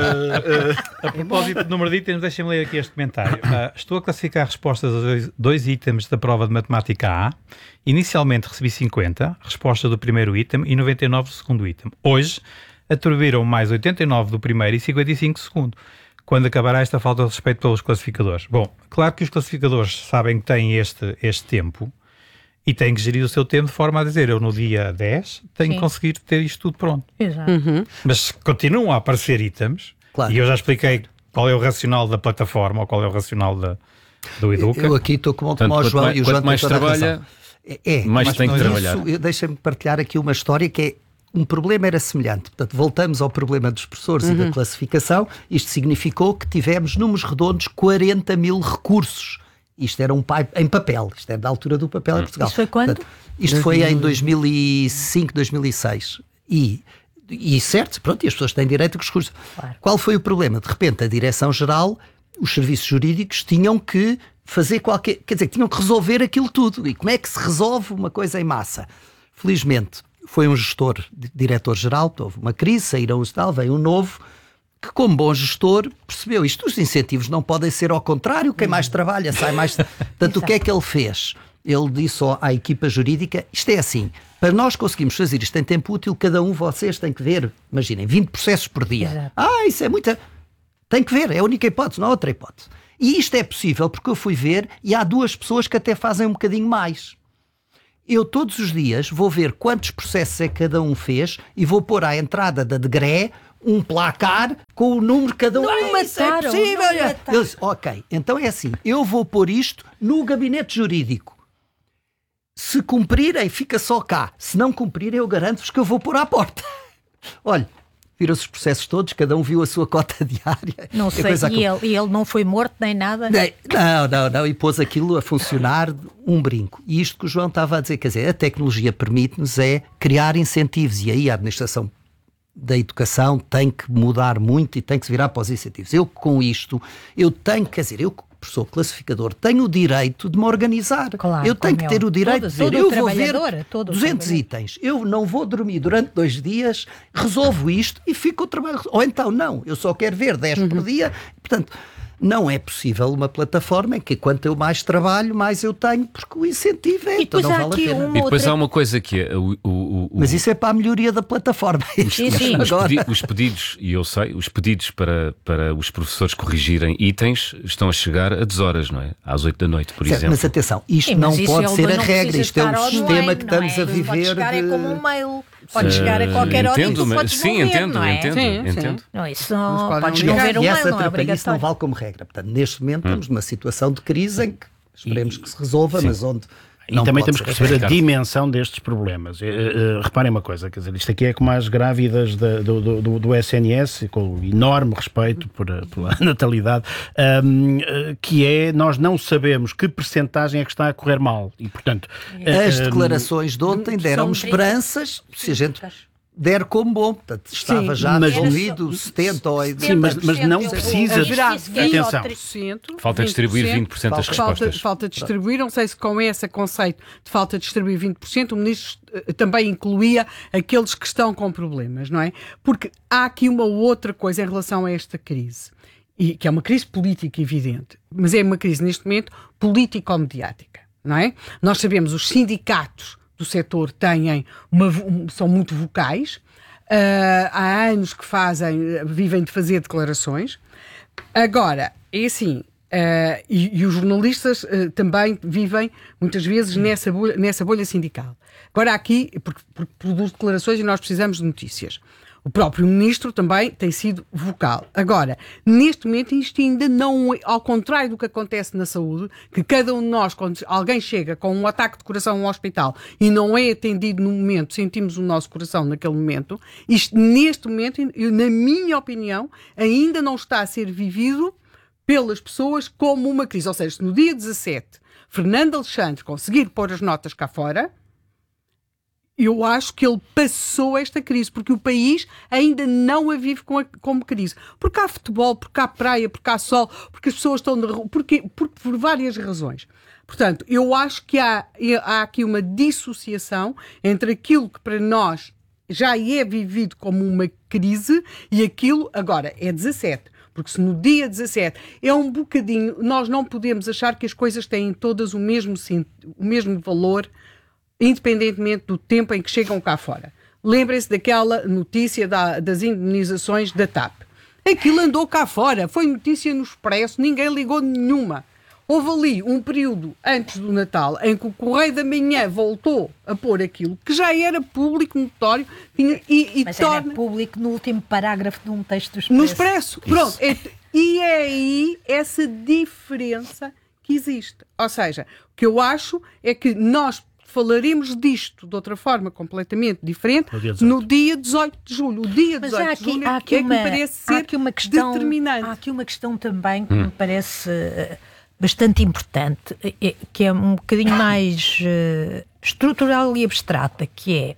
Speaker 7: uh,
Speaker 6: a propósito do número de itens, deixem-me ler aqui este comentário. Uh, estou a classificar respostas a dois, dois itens da prova de Matemática A. Inicialmente recebi cinquenta, resposta do primeiro item, e noventa e nove do segundo item. Hoje, atribuíram mais oitenta e nove do primeiro e cinquenta e cinco do segundo. Quando acabará esta falta de respeito pelos classificadores? Bom, claro que os classificadores sabem que têm este, este tempo e têm que gerir o seu tempo de forma a dizer, eu no dia dez tenho Sim. que conseguir ter isto tudo pronto.
Speaker 5: Exato.
Speaker 4: Uhum.
Speaker 6: Mas continuam a aparecer itens, claro. E eu já expliquei qual é o racional da plataforma ou qual é o racional da, do Educa.
Speaker 3: Eu aqui estou como, como o João
Speaker 2: mais,
Speaker 3: e o João
Speaker 2: quanto mais trabalha,
Speaker 3: é, é,
Speaker 2: mais
Speaker 3: mas
Speaker 2: tem que trabalhar.
Speaker 3: Deixem-me partilhar aqui uma história que é um problema era semelhante. Portanto, voltamos ao problema dos professores uhum. e da classificação. Isto significou que tivemos, números redondos, quarenta mil recursos. Isto era um pai em papel. Isto é da altura do papel em Portugal.
Speaker 5: Isto foi quando?
Speaker 3: Portanto, isto foi em dois mil e cinco, dois mil e seis. E, e certo, pronto, e as pessoas têm direito a recursos. Claro. Qual foi o problema? De repente, a Direção-Geral, os serviços jurídicos tinham que fazer qualquer... Quer dizer, tinham que resolver aquilo tudo. E como é que se resolve uma coisa em massa? Felizmente, foi um gestor, diretor-geral, houve uma crise, saíram os tal, veio um novo, que como bom gestor percebeu isto, os incentivos não podem ser ao contrário, quem mais trabalha sai mais... Portanto, o que é que ele fez? Ele disse à equipa jurídica, isto é assim, para nós conseguirmos fazer isto em tempo útil, cada um de vocês tem que ver, imaginem, vinte processos por dia. Exato. Ah, isso é muita... Tem que ver, é a única hipótese, não há outra hipótese. E isto é possível porque eu fui ver e há duas pessoas que até fazem um bocadinho mais. Eu todos os dias vou ver quantos processos é que cada um fez e vou pôr à entrada da degré um placar com o número de cada um.
Speaker 5: Não
Speaker 3: ah, isso é possível. Eu disse, ok, então é assim, eu vou pôr isto no gabinete jurídico. Se cumprirem, fica só cá. Se não cumprirem, eu garanto-vos que eu vou pôr à porta. Olha, viram-se os processos todos, cada um viu a sua cota diária.
Speaker 5: Não sei, e ele, e ele não foi morto nem nada?
Speaker 3: Não, não, não, e pôs aquilo a funcionar um brinco. E isto que o João estava a dizer, quer dizer, a tecnologia permite-nos é criar incentivos, e aí a administração da educação tem que mudar muito e tem que se virar para os incentivos. Eu com isto, eu tenho, quer dizer, eu professor classificador, tenho o direito de me organizar. Claro, eu tenho que ter o direito todo, de dizer, eu vou ver duzentos itens, eu não vou dormir durante dois dias, resolvo isto e fico o trabalho. Ou então não, eu só quero ver dez uhum. por dia, portanto... Não é possível uma plataforma em que quanto eu mais trabalho, mais eu tenho, porque o incentivo é, então não vale a pena.
Speaker 2: E depois outra... há uma coisa que é... O, o, o,
Speaker 3: Mas isso é para a melhoria da plataforma.
Speaker 2: Os, sim, sim. Os, pedi os pedidos, e eu sei, os pedidos para, para os professores corrigirem itens estão a chegar a deshoras, não é? Às oito da noite, por
Speaker 3: certo,
Speaker 2: exemplo.
Speaker 3: Mas atenção, isto sim, não pode ser a regra, isto é um sistema que estamos é? a viver.
Speaker 5: Pode chegar
Speaker 3: de...
Speaker 5: é como um mail. Pode chegar a qualquer hora
Speaker 2: entendo,
Speaker 5: e tu podes
Speaker 2: sim,
Speaker 5: mover,
Speaker 2: entendo,
Speaker 5: não é?
Speaker 2: entendo,
Speaker 5: sim,
Speaker 2: entendo.
Speaker 5: Sim. Não, isso não
Speaker 3: pode
Speaker 5: mover um
Speaker 3: e
Speaker 5: mail,
Speaker 3: essa
Speaker 5: não é obrigatório.
Speaker 3: não vale como regra. Portanto, neste momento hum. estamos numa situação de crise em que esperemos e, que se resolva, sim. mas onde...
Speaker 7: E não também temos que perceber a dimensão destes problemas. Uh, uh, reparem uma coisa, quer dizer, isto aqui é como as grávidas da, do, do, do S N S, com enorme respeito por, pela natalidade, um, uh, que é, nós não sabemos que percentagem é que está a correr mal. E, portanto...
Speaker 3: As uh, declarações de ontem deram-me esperanças, se a gente... der como bom. Portanto, estava
Speaker 4: Sim,
Speaker 3: já
Speaker 7: mas-
Speaker 3: resolvido setenta ou
Speaker 7: Sim, mas, mas não precisa de...
Speaker 4: Haverá
Speaker 7: Atenção.
Speaker 4: vinte por cento,
Speaker 2: Falta distribuir vinte por cento das
Speaker 3: Falta-
Speaker 2: respostas.
Speaker 4: Falta, falta distribuir, não sei se com esse conceito de falta de distribuir vinte por cento, o Ministro eh, também incluía aqueles que estão com problemas, não é? Porque há aqui uma outra coisa em relação a esta crise, e que é uma crise política evidente, mas é uma crise neste momento político-mediática, não é? Nós sabemos, os sindicatos do setor têm uma, um, são muito vocais, uh, há anos que fazem, vivem de fazer declarações. Agora, é assim, uh, e, e os jornalistas uh, também vivem muitas vezes nessa bolha, nessa bolha sindical. Agora aqui, porque, porque produz declarações e nós precisamos de notícias. O próprio Ministro também tem sido vocal. Agora, neste momento, isto ainda não é, ao contrário do que acontece na saúde, que cada um de nós, quando alguém chega com um ataque de coração a um hospital e não é atendido no momento, sentimos o nosso coração naquele momento, isto, neste momento, na minha opinião, ainda não está a ser vivido pelas pessoas como uma crise. Ou seja, se no dia dezassete, Fernando Alexandre conseguir pôr as notas cá fora, eu acho que ele passou esta crise, porque o país ainda não a vive com a, como crise. Porque há futebol, porque há praia, porque há sol, porque as pessoas estão na rua, porque, por, por várias razões. Portanto, eu acho que há, há aqui uma dissociação entre aquilo que para nós já é vivido como uma crise e aquilo, agora, é dezassete. Porque se no dia dezassete é um bocadinho, nós não podemos achar que as coisas têm todas o mesmo, o mesmo valor, independentemente do tempo em que chegam cá fora. Lembrem-se daquela notícia da, das indemnizações da T A P. Aquilo andou cá fora, foi notícia no Expresso, ninguém ligou nenhuma. Houve ali um período antes do Natal em que o Correio da Manhã voltou a pôr aquilo que já era público, notório, tinha, e, e
Speaker 5: Mas
Speaker 3: torna...
Speaker 5: era público no último parágrafo de um texto do Expresso.
Speaker 3: No Expresso, pronto. É, e é aí essa diferença que existe. Ou seja, o que eu acho é que nós falaremos disto de outra forma completamente diferente
Speaker 7: No dia dezoito.
Speaker 3: no dia dezoito de julho. O dia
Speaker 5: Mas
Speaker 3: dezoito
Speaker 5: há
Speaker 3: de
Speaker 5: aqui,
Speaker 3: julho
Speaker 5: há
Speaker 3: é
Speaker 5: aqui
Speaker 3: que
Speaker 5: uma,
Speaker 3: me parece
Speaker 5: há
Speaker 3: ser
Speaker 5: aqui uma questão,
Speaker 3: determinante.
Speaker 5: há aqui uma questão também que hum. me parece uh, bastante importante, é, que é um bocadinho mais uh, estrutural e abstrata, que é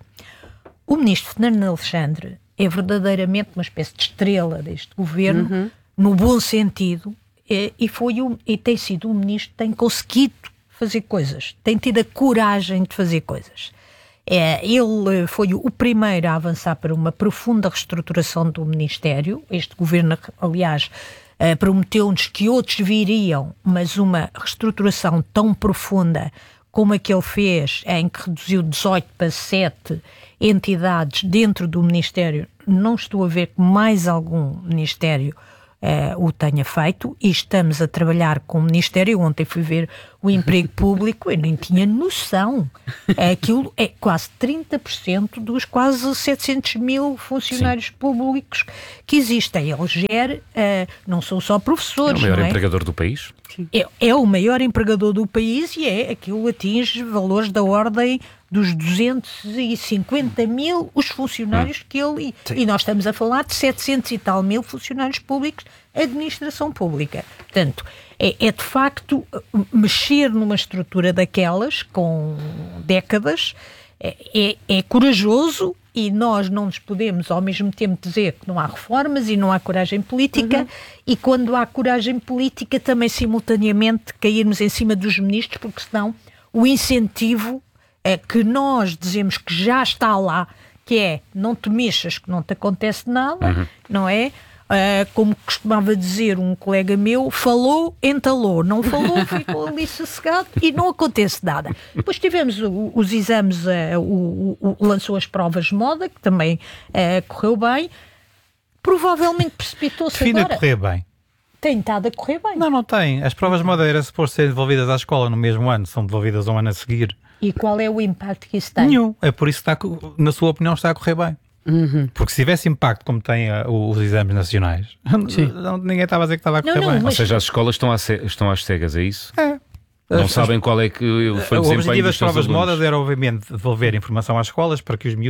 Speaker 5: o Ministro Fernando Alexandre é verdadeiramente uma espécie de estrela deste governo, uhum. no bom sentido, é, e, foi um, e tem sido um Ministro que tem conseguido fazer coisas, tem tido a coragem de fazer coisas. É, ele foi o primeiro a avançar para uma profunda reestruturação do Ministério. Este governo, aliás, uh, prometeu-nos que outros viriam, mas uma reestruturação tão profunda como a que ele fez, em que reduziu dezoito para sete entidades dentro do Ministério, não estou a ver que mais algum Ministério Uh, o tenha feito, e estamos a trabalhar com o Ministério. Ontem fui ver o emprego público, eu nem tinha noção. Aquilo é quase trinta por cento dos quase setecentos mil funcionários Sim. públicos que existem. Ele gera, uh, não são só professores.
Speaker 2: É o maior
Speaker 5: não é?
Speaker 2: empregador do país.
Speaker 5: É, é o maior empregador do país e é aquilo atinge valores da ordem dos duzentos e cinquenta mil os funcionários que ele... Sim. E nós estamos a falar de setecentos e tal mil funcionários públicos, administração pública. Portanto, é, é de facto mexer numa estrutura daquelas com décadas, é, é, é corajoso, e nós não nos podemos ao mesmo tempo dizer que não há reformas e não há coragem política, uhum. e quando há coragem política também simultaneamente cairmos em cima dos ministros, porque senão o incentivo é que nós dizemos que já está lá, que é não te mexas que não te acontece nada, uhum. não é? Uh, como costumava dizer um colega meu, falou, entalou, não falou, ficou ali sossegado e não acontece nada. Depois tivemos o, os exames, uh, o, o, o, lançou as provas de moda, que também uh, correu bem, provavelmente precipitou-se
Speaker 6: Define
Speaker 5: agora.
Speaker 6: a correr bem.
Speaker 5: Tem estado a correr bem.
Speaker 6: Não, não tem. As provas de moda era suposto serem devolvidas à escola no mesmo ano, são devolvidas um ano a seguir.
Speaker 5: E qual é o impacto que isso tem?
Speaker 6: Nenhum. É por isso que está, na sua opinião, está a correr bem.
Speaker 4: Uhum.
Speaker 6: Porque se tivesse impacto como tem uh, os exames nacionais, não, ninguém estava a dizer que estava a correr
Speaker 5: não, não,
Speaker 6: bem.
Speaker 2: Ou seja, as escolas estão, a ce... estão às cegas, é isso?
Speaker 6: É.
Speaker 2: Não
Speaker 6: as,
Speaker 2: sabem qual é que foi o desempenho
Speaker 6: O objetivo das
Speaker 2: dos seus
Speaker 6: provas de
Speaker 2: alunos.
Speaker 6: moda era, obviamente, devolver informação às escolas para que os miúdos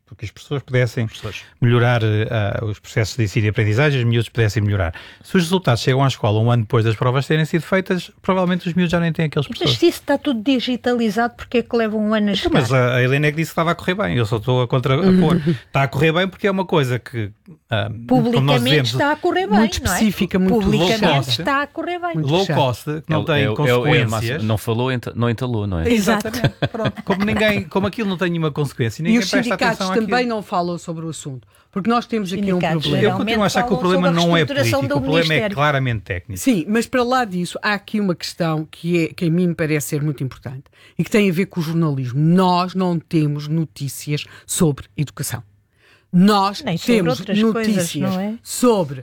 Speaker 6: porque as pessoas pudessem melhorar uh, os processos de ensino e aprendizagem, os miúdos pudessem melhorar. Se os resultados chegam à escola um ano depois das provas terem sido feitas, provavelmente os miúdos já nem têm aqueles professores.
Speaker 5: Mas se isso está tudo digitalizado, porque é que leva um ano a chegar?
Speaker 6: Mas a Helena é que disse que estava a correr bem, eu só estou a contrapor. Está a correr bem porque é uma coisa que... Uh,
Speaker 5: Publicamente
Speaker 6: dizemos,
Speaker 5: está a correr bem,
Speaker 4: muito
Speaker 5: não é?
Speaker 4: específica, muito
Speaker 5: Publicamente
Speaker 6: low cost,
Speaker 5: está a correr bem.
Speaker 6: low cost, que não
Speaker 2: é,
Speaker 6: tem
Speaker 2: é,
Speaker 6: consequências.
Speaker 2: É, é, não falou, não entalou, não é?
Speaker 6: Exatamente. Pronto. Como, ninguém, como aquilo não tem nenhuma consequência, ninguém
Speaker 4: e os
Speaker 6: presta
Speaker 4: sindicatos
Speaker 6: atenção
Speaker 4: também
Speaker 6: àquilo.
Speaker 4: não falam sobre o assunto, porque nós temos aqui um
Speaker 5: Sindicatos
Speaker 4: problema.
Speaker 6: Eu continuo a achar que o problema não é político, o problema é claramente técnico.
Speaker 4: Sim, mas para lá disso há aqui uma questão que, é, que a mim me parece ser muito importante e que tem a ver com o jornalismo. Nós não temos notícias sobre educação. Nós
Speaker 5: Nem sobre
Speaker 4: temos
Speaker 5: outras
Speaker 4: notícias
Speaker 5: coisas, não é?
Speaker 4: sobre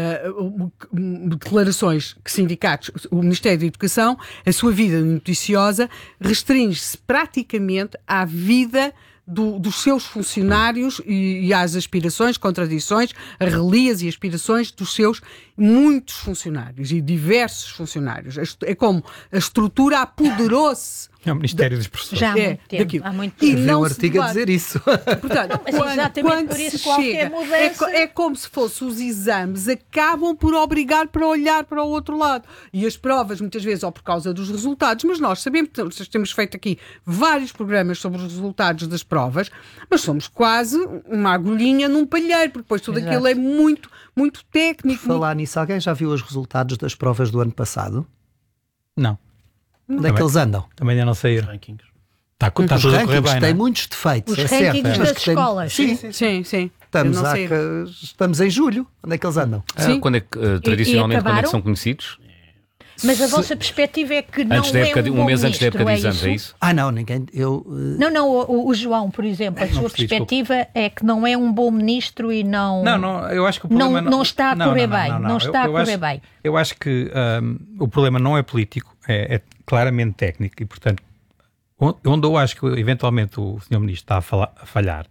Speaker 4: uh, declarações que sindicatos, o Ministério da Educação, a sua vida noticiosa restringe-se praticamente à vida Do, dos seus funcionários e, e às aspirações, contradições, as relias e aspirações dos seus muitos funcionários e diversos funcionários. É como a estrutura apoderou-se.
Speaker 6: É o Ministério dos Professores.
Speaker 5: Já há
Speaker 4: É,
Speaker 5: muito tempo.
Speaker 4: daquilo.
Speaker 5: Há muito
Speaker 3: E
Speaker 5: tempo.
Speaker 3: não um artigo a dizer isso.
Speaker 4: Portanto,
Speaker 5: Não, mas
Speaker 4: quando,
Speaker 5: exatamente
Speaker 4: quando
Speaker 5: por isso
Speaker 4: se
Speaker 5: qualquer
Speaker 4: chega,
Speaker 5: mudança-
Speaker 4: é, co- é como se fosse os exames acabam por obrigar para olhar para o outro lado. E as provas, muitas vezes, ou por causa dos resultados, mas nós sabemos, temos feito aqui vários programas sobre os resultados das provas, mas somos quase uma agulhinha num palheiro, porque depois tudo
Speaker 5: Exato.
Speaker 4: aquilo é muito, muito técnico.
Speaker 3: Por falar nisso, alguém já viu os resultados das provas do ano passado?
Speaker 6: Não,
Speaker 3: Onde é que eles andam?
Speaker 6: também ainda não saíram.
Speaker 7: Rankings.
Speaker 6: Está, está
Speaker 3: Os
Speaker 6: tudo a correr
Speaker 3: rankings
Speaker 6: bem,
Speaker 3: têm
Speaker 6: não é?
Speaker 3: muitos defeitos,
Speaker 5: Os
Speaker 3: é certo.
Speaker 5: rankings
Speaker 3: mas
Speaker 5: das
Speaker 3: que têm-
Speaker 5: escolas.
Speaker 3: Sim,
Speaker 4: Sim, sim.
Speaker 3: estamos,
Speaker 4: Eu não
Speaker 3: há
Speaker 4: sei.
Speaker 3: que- estamos em julho. Onde é que eles andam?
Speaker 2: Ah,
Speaker 4: Sim.
Speaker 2: quando é que, uh, tradicionalmente, quando é que
Speaker 5: acabaram?
Speaker 2: são conhecidos?
Speaker 5: Mas a vossa perspectiva é que não
Speaker 2: Antes da
Speaker 5: é
Speaker 2: época,
Speaker 5: um
Speaker 2: de-
Speaker 5: bom
Speaker 2: um mês antes da
Speaker 5: ministro,
Speaker 2: época de
Speaker 5: é
Speaker 2: exames,
Speaker 5: isso?
Speaker 2: é isso?
Speaker 3: Ah, não, ninguém. Eu, eh,
Speaker 5: Não, não, o, o João, por exemplo, a sua
Speaker 6: percebi,
Speaker 5: perspectiva é que não é um bom ministro e não...
Speaker 6: Não, não, eu acho que o
Speaker 5: Não-
Speaker 6: problema
Speaker 5: não está a correr bem, não está a
Speaker 6: Eu- eu
Speaker 5: correr
Speaker 6: acho-
Speaker 5: bem.
Speaker 6: Eu acho que hum, o problema não é político, é, é claramente técnico e, portanto, on- onde eu acho que eventualmente o senhor Ministro está a, fala- a falhar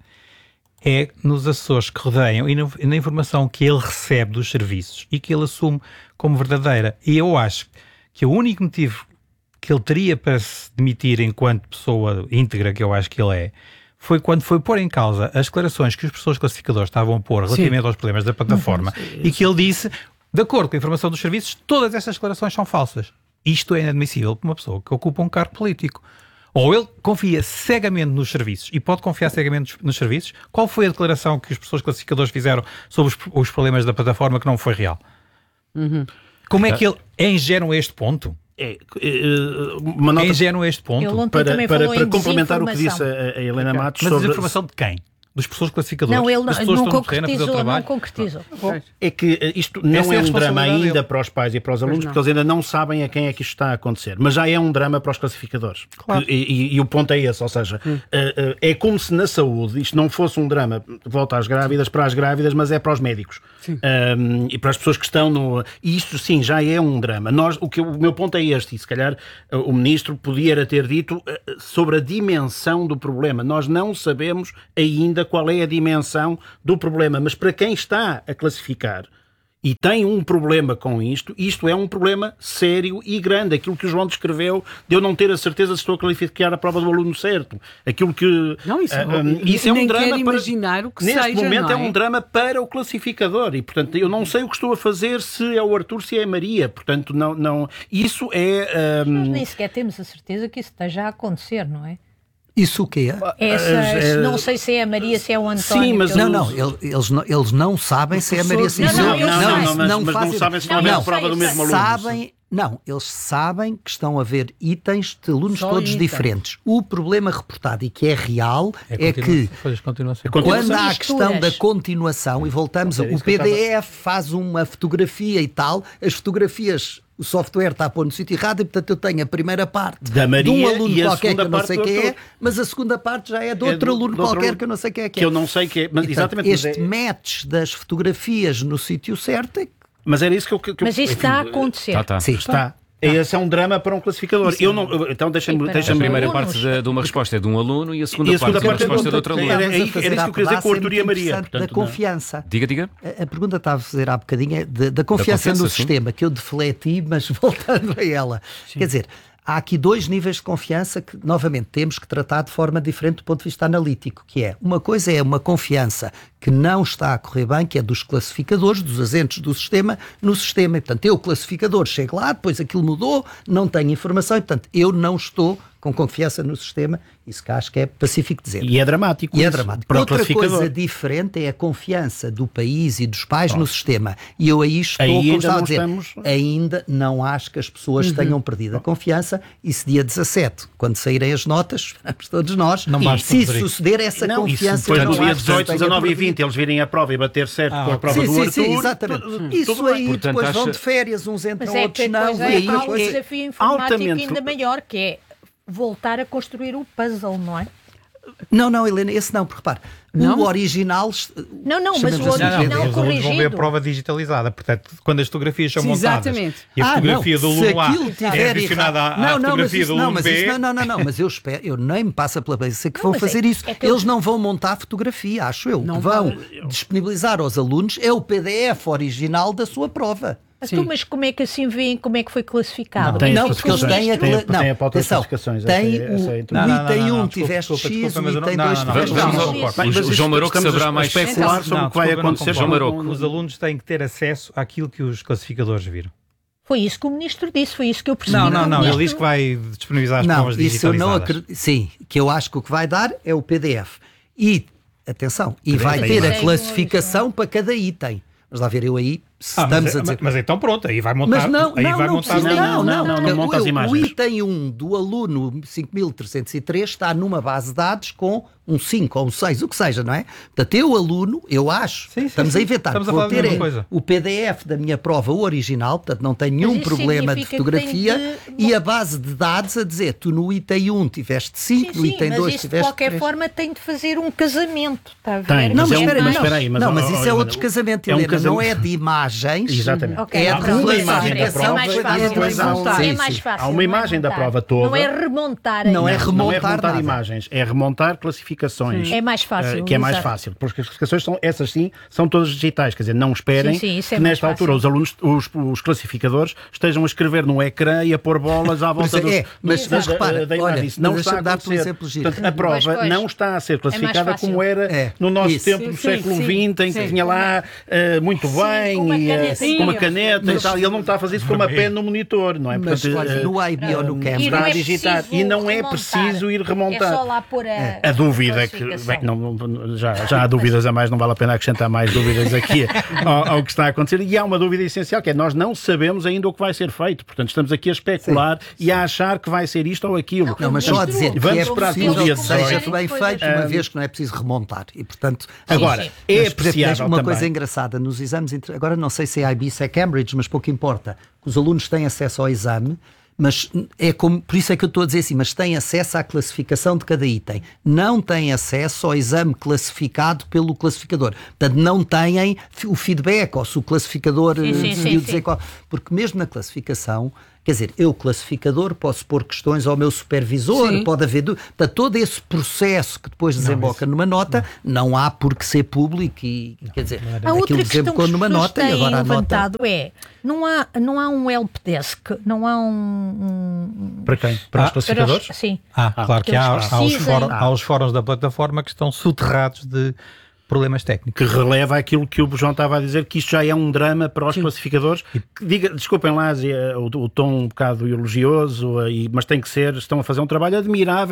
Speaker 6: é nos assessores que rodeiam e, no- e na informação que ele recebe dos serviços e que ele assume como verdadeira. E eu acho que o único motivo que ele teria para se demitir enquanto pessoa íntegra, que eu acho que ele é, foi quando foi pôr em causa as declarações que os professores classificadores estavam a pôr relativamente aos problemas da plataforma e que ele disse, de acordo com a informação dos serviços, todas essas declarações são falsas. Isto é inadmissível para uma pessoa que ocupa um cargo político. Ou ele confia cegamente nos serviços e pode confiar cegamente nos serviços. Qual foi a declaração que os professores classificadores fizeram sobre os, os problemas da plataforma que não foi real?
Speaker 4: Uhum.
Speaker 6: Como é que ele é ingênuo a este ponto?
Speaker 7: É, é, uma nota
Speaker 6: É ingênuo a este ponto?
Speaker 5: Ele ontem
Speaker 7: para,
Speaker 5: também
Speaker 7: para,
Speaker 5: falou
Speaker 7: para
Speaker 5: em
Speaker 7: complementar o que disse
Speaker 5: desinformação.
Speaker 7: a, a Helena Matos
Speaker 6: Mas
Speaker 7: sobre...
Speaker 6: a informação de quem? Dos professores classificadores?
Speaker 5: Não, ele
Speaker 6: das
Speaker 5: não,
Speaker 6: pessoas
Speaker 5: não
Speaker 6: que estão no terreno a fazer o
Speaker 5: concretizou, não
Speaker 6: trabalho?
Speaker 5: concretizou.
Speaker 7: É que eh, isto não
Speaker 6: Essa é
Speaker 7: é
Speaker 6: a
Speaker 7: um drama
Speaker 6: responsabilidade
Speaker 7: ainda
Speaker 6: dele.
Speaker 7: para os pais e para os alunos,
Speaker 4: não.
Speaker 7: porque eles ainda não sabem a quem é que isto está a acontecer. Mas já é um drama para os classificadores.
Speaker 6: Claro.
Speaker 7: E, e- e o ponto é esse, ou seja, eh, eh, é como se na saúde isto não fosse um drama, volta às grávidas, para as grávidas, mas é para os médicos. Um, e para as pessoas que estão no... E isto, sim, já é um drama. Nós, o, que, eu- o meu ponto é este, e se calhar eh, o Ministro podia ter dito eh, sobre a dimensão do problema. Nós não sabemos ainda qual é a dimensão do problema, mas para quem está a classificar e tem um problema com isto, isto é um problema sério e grande. Aquilo que o João descreveu de eu não ter a certeza se estou a qualificar a prova do aluno certo. Aquilo que...
Speaker 4: Não, isso,
Speaker 7: ah, ah, isso é um
Speaker 4: nem
Speaker 7: drama
Speaker 4: quero
Speaker 7: para...
Speaker 4: imaginar o que
Speaker 7: Neste
Speaker 4: seja,
Speaker 7: momento
Speaker 4: não
Speaker 7: é?
Speaker 4: é?
Speaker 7: um drama para o classificador e, portanto, eu não sei o que estou a fazer, se é o Arthur, se é a Maria. Portanto, não... não... Isso é...
Speaker 5: Nós
Speaker 7: Um...
Speaker 5: nem sequer temos a certeza que isso esteja a acontecer, não é?
Speaker 3: Isso o quê?
Speaker 5: Essas, não sei se é a Maria, se é o António.
Speaker 7: Sim, mas
Speaker 5: que eu-
Speaker 3: Não, não, ele- eles não, eles não sabem se é a Maria
Speaker 4: professores-
Speaker 3: Simpson.
Speaker 5: Não, não, eu sei.
Speaker 7: não, mas- mas não
Speaker 3: fazem-
Speaker 7: sabem se não
Speaker 5: é a
Speaker 3: não,
Speaker 7: prova do mesmo aluno.
Speaker 3: sabem, não, eles sabem que estão a ver itens de alunos
Speaker 4: Só
Speaker 3: todos
Speaker 4: itens.
Speaker 3: diferentes. O problema reportado e que é real é,
Speaker 6: continua-
Speaker 3: que
Speaker 6: folhas de continuação.
Speaker 3: quando há a
Speaker 5: Misturas.
Speaker 3: questão da continuação, e voltamos,
Speaker 7: Era
Speaker 3: o
Speaker 7: isso que eu
Speaker 3: P D F faz uma fotografia e tal, as fotografias, o software está a pôr no sítio errado e, portanto, eu tenho a primeira parte
Speaker 7: Da Maria
Speaker 3: de um aluno
Speaker 7: e a
Speaker 3: qualquer que
Speaker 7: segunda
Speaker 3: eu não
Speaker 7: parte
Speaker 3: sei
Speaker 7: do
Speaker 3: quem é,
Speaker 7: Arthur.
Speaker 3: mas a segunda parte já é de
Speaker 7: É
Speaker 3: outro
Speaker 7: do-
Speaker 3: aluno
Speaker 7: de outro
Speaker 3: qualquer
Speaker 7: aluno
Speaker 3: que eu não sei quem é que é.
Speaker 7: Que eu não sei que é... Mas,
Speaker 3: E, portanto,
Speaker 7: exatamente, mas,
Speaker 3: este
Speaker 7: é-
Speaker 3: match das fotografias no sítio certo é que
Speaker 7: mas era isso que eu... Que, que eu-
Speaker 5: Mas isso
Speaker 7: enfim,
Speaker 5: está a acontecer.
Speaker 2: Tá, tá.
Speaker 3: sim,
Speaker 7: Está. Esse é um drama para um classificador. Eu não, eu- então deixa-me
Speaker 5: Sim, para
Speaker 7: deixa
Speaker 2: A
Speaker 5: os
Speaker 2: primeira
Speaker 5: alunos.
Speaker 2: parte de, de uma resposta é de um aluno e a segunda,
Speaker 7: E a segunda
Speaker 2: parte, é de uma
Speaker 7: parte é
Speaker 2: resposta de outro
Speaker 7: de
Speaker 2: aluno.
Speaker 7: outra.
Speaker 3: Estávamos
Speaker 7: Era-
Speaker 3: a fazer
Speaker 7: era isso
Speaker 3: à
Speaker 7: que eu queria dizer
Speaker 3: pedaço,
Speaker 7: com o
Speaker 3: é
Speaker 7: Arthur
Speaker 3: muito
Speaker 7: e a Maria,
Speaker 3: interessante,
Speaker 7: portanto,
Speaker 3: da
Speaker 7: não.
Speaker 3: confiança.
Speaker 2: Diga, diga.
Speaker 3: A, a pergunta estava a fazer há bocadinho é da, da confiança
Speaker 2: confiança,
Speaker 3: no
Speaker 2: sim.
Speaker 3: sistema, que eu defleti, mas voltando a ela. Quer dizer, há aqui dois níveis de confiança que, novamente, temos que tratar de forma diferente do ponto de vista analítico, que é, uma coisa é uma confiança que não está a correr bem, que é dos classificadores, dos agentes do sistema, no sistema. E, portanto, eu, classificador, chego lá, depois aquilo mudou, não tenho informação, e, portanto, eu não estou com confiança no sistema, isso que acho que é pacífico dizer.
Speaker 7: E é dramático.
Speaker 3: E é
Speaker 7: isso,
Speaker 3: dramático.
Speaker 7: Para o
Speaker 3: Outra
Speaker 7: classificador.
Speaker 3: coisa diferente é a confiança do país e dos pais
Speaker 7: Pronto.
Speaker 3: no sistema. E eu aí estou,
Speaker 7: Aí
Speaker 3: como
Speaker 7: ainda
Speaker 3: estava a
Speaker 7: não
Speaker 3: dizer,
Speaker 7: estamos-
Speaker 3: ainda não acho que as pessoas
Speaker 4: Uhum.
Speaker 3: tenham perdido a confiança, e se dia dezassete, quando saírem as notas, esperamos todos nós,
Speaker 6: Não
Speaker 3: e
Speaker 6: basta,
Speaker 3: se
Speaker 6: Rodrigo.
Speaker 3: suceder essa
Speaker 7: Não, e se
Speaker 3: confiança...
Speaker 7: depois
Speaker 3: eu
Speaker 7: no
Speaker 3: não
Speaker 7: dia
Speaker 3: acho que
Speaker 7: dezoito,
Speaker 3: tenha
Speaker 7: dezanove e
Speaker 3: perdido.
Speaker 7: vinte eles virem a prova e bater certo
Speaker 6: Ah,
Speaker 7: com a prova
Speaker 3: Sim,
Speaker 7: do
Speaker 3: sim,
Speaker 7: Arthur...
Speaker 3: sim, exatamente.
Speaker 7: tudo-
Speaker 3: Isso
Speaker 7: tudo
Speaker 3: aí,
Speaker 7: bem.
Speaker 2: Portanto,
Speaker 3: depois vão
Speaker 2: acha-
Speaker 3: de férias, uns
Speaker 5: Mas
Speaker 3: entram,
Speaker 5: é
Speaker 3: outros
Speaker 5: que
Speaker 3: não.
Speaker 5: depois
Speaker 3: E
Speaker 5: é,
Speaker 3: aí,
Speaker 5: há um
Speaker 3: depois-
Speaker 5: desafio informático
Speaker 7: altamente-
Speaker 5: ainda maior, que é voltar a construir o puzzle, não é?
Speaker 3: Não, não, Helena, esse não, porque repare,
Speaker 4: Não?
Speaker 3: o original...
Speaker 5: Não, não, mas
Speaker 3: chamemos
Speaker 5: o
Speaker 3: assim,
Speaker 6: Não, não,
Speaker 5: original
Speaker 6: os alunos vão ver a
Speaker 5: corrigido.
Speaker 6: prova digitalizada. Portanto, quando as fotografias são
Speaker 4: Sim,
Speaker 6: montadas
Speaker 4: exatamente.
Speaker 6: e a
Speaker 3: Ah,
Speaker 6: fotografia
Speaker 3: não,
Speaker 6: do
Speaker 3: se
Speaker 6: aluno A
Speaker 3: aquilo
Speaker 6: é
Speaker 3: tiver
Speaker 6: adicionada à,
Speaker 3: errado-
Speaker 6: à
Speaker 3: não, não, mas
Speaker 6: fotografia
Speaker 3: isso,
Speaker 6: do
Speaker 3: não,
Speaker 6: aluno
Speaker 3: mas
Speaker 6: B...
Speaker 3: isso, não, não, não, não, mas eu espero, eu nem me passa pela cabeça que
Speaker 5: Não,
Speaker 3: vão
Speaker 5: mas é-
Speaker 3: fazer isso.
Speaker 5: é que eu-
Speaker 3: Eles não vão montar a fotografia, acho eu.
Speaker 4: Não
Speaker 3: que vão
Speaker 4: vão.
Speaker 3: disponibilizar aos alunos é o P D F original da sua prova.
Speaker 5: Então, mas como é que assim veem como é que foi classificado?
Speaker 7: Não, tem
Speaker 3: Não,
Speaker 7: as
Speaker 3: porque eles têm a...
Speaker 7: Tem a-
Speaker 3: cla-
Speaker 7: tem a
Speaker 3: Não,
Speaker 7: pauta das
Speaker 3: atenção,
Speaker 7: classificações,
Speaker 3: tem
Speaker 7: essa é-
Speaker 3: o,
Speaker 7: essa é a
Speaker 3: o
Speaker 7: introdução.
Speaker 6: Não, não, não,
Speaker 3: item
Speaker 6: não,
Speaker 3: um
Speaker 6: desculpa,
Speaker 3: tiveste
Speaker 6: desculpa,
Speaker 3: X,
Speaker 6: desculpa, mas
Speaker 3: o
Speaker 6: eu não-
Speaker 3: item
Speaker 6: não,
Speaker 3: dois
Speaker 6: não, não,
Speaker 3: tiveste
Speaker 6: vamos-
Speaker 3: Y.
Speaker 6: vamos ao corte.
Speaker 2: O
Speaker 7: Mas
Speaker 2: João Maroco
Speaker 7: estamos a-
Speaker 2: saberá
Speaker 7: a
Speaker 2: mais.
Speaker 7: especular sobre
Speaker 6: Não,
Speaker 7: o que vai
Speaker 6: desculpa, não
Speaker 7: acontecer.
Speaker 2: João
Speaker 6: concordo.
Speaker 2: Maroco.
Speaker 6: Os alunos têm que ter acesso àquilo que os classificadores viram.
Speaker 5: Foi isso que o ministro disse, foi isso que eu percebi.
Speaker 6: Não, não,
Speaker 5: do
Speaker 6: não. Ele
Speaker 5: ministro.
Speaker 6: diz que vai disponibilizar as
Speaker 3: Não,
Speaker 6: provas
Speaker 3: isso eu não
Speaker 6: digitalizadas.
Speaker 3: acredito. Sim, que eu acho que o que vai dar é o P D F. E, atenção, e vai
Speaker 7: P D
Speaker 3: ter
Speaker 7: F.
Speaker 3: a classificação para cada item. Mas lá ver, eu aí, se
Speaker 6: Ah,
Speaker 3: estamos
Speaker 6: mas,
Speaker 3: a dizer...
Speaker 6: mas então pronto, aí vai montar.
Speaker 3: Mas não,
Speaker 6: aí
Speaker 3: não,
Speaker 6: vai
Speaker 3: não,
Speaker 6: montar
Speaker 3: precisa,
Speaker 6: o-
Speaker 3: não, não,
Speaker 7: não, não,
Speaker 3: não,
Speaker 7: monta as
Speaker 3: o, o
Speaker 7: imagens.
Speaker 3: item um do aluno cinco mil trezentos e três está numa base de dados com um cinco ou um seis, o que seja, não é? Portanto, eu, aluno, eu acho,
Speaker 6: Sim, sim,
Speaker 3: estamos
Speaker 6: sim.
Speaker 3: a inventar,
Speaker 6: Estamos a
Speaker 3: vou
Speaker 6: falar da
Speaker 3: ter
Speaker 6: mesma
Speaker 3: é
Speaker 6: coisa.
Speaker 3: o P D F da minha prova, o original, portanto não tem nenhum
Speaker 5: isso
Speaker 3: problema de
Speaker 5: significa que
Speaker 3: fotografia,
Speaker 5: tem de-
Speaker 3: e a base de dados a dizer, tu no item um tiveste cinco,
Speaker 5: Sim,
Speaker 3: no
Speaker 5: sim,
Speaker 3: item
Speaker 5: mas
Speaker 3: dois
Speaker 5: isso de
Speaker 3: tiveste
Speaker 5: qualquer
Speaker 3: três.
Speaker 5: forma tem de fazer um casamento, está a ver?
Speaker 7: Tem,
Speaker 3: Não,
Speaker 7: mas
Speaker 3: mas
Speaker 7: é um-
Speaker 3: espera aí,
Speaker 7: mas
Speaker 3: não,
Speaker 7: espera aí, mas,
Speaker 3: não,
Speaker 7: ó,
Speaker 3: mas
Speaker 7: ó,
Speaker 3: isso é
Speaker 7: Helena,
Speaker 3: outro casamento,
Speaker 7: é um
Speaker 3: Helena,
Speaker 7: casamento-
Speaker 3: não é de imagens.
Speaker 7: Exatamente.
Speaker 5: Ok,
Speaker 3: É
Speaker 7: Há
Speaker 3: de
Speaker 5: pronto.
Speaker 7: uma
Speaker 5: É
Speaker 7: imagem da
Speaker 5: mais
Speaker 7: prova
Speaker 5: fácil,
Speaker 7: e
Speaker 5: não é
Speaker 7: depois há um-
Speaker 5: remontar,
Speaker 3: sim,
Speaker 5: é mais
Speaker 3: sim.
Speaker 5: fácil.
Speaker 7: Há uma
Speaker 5: não é
Speaker 7: imagem da
Speaker 5: remontar.
Speaker 7: prova toda.
Speaker 5: Não é remontar
Speaker 3: Não é
Speaker 5: ainda.
Speaker 3: remontar
Speaker 7: não é remontar
Speaker 3: nada.
Speaker 7: imagens, é remontar classificações.
Speaker 5: É mais fácil,
Speaker 7: eh, que é mais
Speaker 5: exato.
Speaker 7: fácil. Porque as classificações são, essas sim, são todas digitais. Quer dizer, não esperem
Speaker 5: Sim, sim, isso é
Speaker 7: que
Speaker 5: mais
Speaker 7: nesta
Speaker 5: fácil.
Speaker 7: altura os alunos, os, os classificadores, estejam a escrever no ecrã e a pôr bolas à volta
Speaker 3: é,
Speaker 7: dos,
Speaker 3: mas-
Speaker 7: dos-
Speaker 3: mas
Speaker 7: da-
Speaker 3: repara,
Speaker 7: da imagem.
Speaker 3: olha,
Speaker 7: Isso não
Speaker 3: mas
Speaker 7: está a
Speaker 3: deixa-me dar-te um
Speaker 7: acontecer.
Speaker 3: exemplo giro.
Speaker 7: Portanto, a prova
Speaker 5: Pois, pois.
Speaker 7: não está a ser classificada
Speaker 5: fácil.
Speaker 7: como era
Speaker 3: É,
Speaker 7: no nosso
Speaker 3: isso.
Speaker 7: tempo, no
Speaker 4: Sim,
Speaker 7: século
Speaker 4: sim,
Speaker 7: vinte, em que
Speaker 4: sim.
Speaker 7: tinha lá eh, muito
Speaker 5: Sim,
Speaker 7: bem
Speaker 5: com uma
Speaker 7: e, eh,
Speaker 5: canetinha.
Speaker 7: com uma caneta
Speaker 3: Mas-
Speaker 7: e tal. E ele não está a fazer isso com uma pena no monitor, não é?
Speaker 3: Mas
Speaker 7: Portanto,
Speaker 3: olha,
Speaker 7: eh,
Speaker 3: no I B ou no
Speaker 5: E
Speaker 3: Canva,
Speaker 7: está
Speaker 5: não
Speaker 7: a
Speaker 5: é
Speaker 7: digitar.
Speaker 5: preciso
Speaker 7: E não é
Speaker 5: remontar.
Speaker 7: preciso ir remontar.
Speaker 5: É só lá pôr a,
Speaker 7: A dúvida é que
Speaker 5: classificação.
Speaker 7: bem, não, não- já, já há dúvidas a mais, não vale a pena acrescentar mais dúvidas aqui ao, ao que está a acontecer. E há uma dúvida essencial, que é nós não sabemos ainda o que vai ser feito. Portanto, estamos aqui a especular e a achar que vai ser isto ou aquilo.
Speaker 3: Não, mas só a dizer que
Speaker 7: Vamos
Speaker 3: é
Speaker 7: esperar
Speaker 3: possível
Speaker 7: pelo dia
Speaker 3: que seja
Speaker 7: dezoito.
Speaker 3: bem feito, uma vez que não é preciso remontar. E, portanto,
Speaker 7: Agora,
Speaker 5: sim.
Speaker 7: é
Speaker 3: Mas, por exemplo,
Speaker 7: apreciável
Speaker 3: uma
Speaker 7: também.
Speaker 3: coisa engraçada nos exames, inter- agora não sei se é I B, se é Cambridge, mas pouco importa, que os alunos têm acesso ao exame, mas é como, por isso é que eu estou a dizer assim, mas têm acesso à classificação de cada item, não têm acesso ao exame classificado pelo classificador, portanto não têm o feedback, ou se o classificador
Speaker 5: Sim, sim,
Speaker 3: eh,
Speaker 5: sim,
Speaker 3: decidiu
Speaker 5: sim.
Speaker 3: dizer qual, porque mesmo na classificação, quer dizer, eu classificador posso pôr questões ao meu supervisor,
Speaker 4: Sim.
Speaker 3: pode haver, du- portanto, todo esse processo que depois desemboca numa nota, não há por que ser público e, quer dizer,
Speaker 5: A outra
Speaker 3: aquilo
Speaker 5: questão que
Speaker 3: desembocou
Speaker 5: as
Speaker 3: numa
Speaker 5: pessoas
Speaker 3: nota e
Speaker 5: têm
Speaker 3: agora a nota...
Speaker 5: levantado é, não há, não há um helpdesk, não há um... um
Speaker 7: Para quem? Para
Speaker 6: Ah,
Speaker 7: os classificadores?
Speaker 5: para os- sim.
Speaker 6: Ah, claro que há, há,
Speaker 5: eles
Speaker 6: os
Speaker 5: precisem.
Speaker 6: fórum- há os fóruns da plataforma que estão soterrados de problemas técnicos.
Speaker 7: Que releva aquilo que o João estava a dizer, que isto já é um drama para os classificadores. Que diga, desculpem lá eh, o, o tom um bocado elogioso, eh, e- mas tem que ser, estão a fazer um trabalho admirável.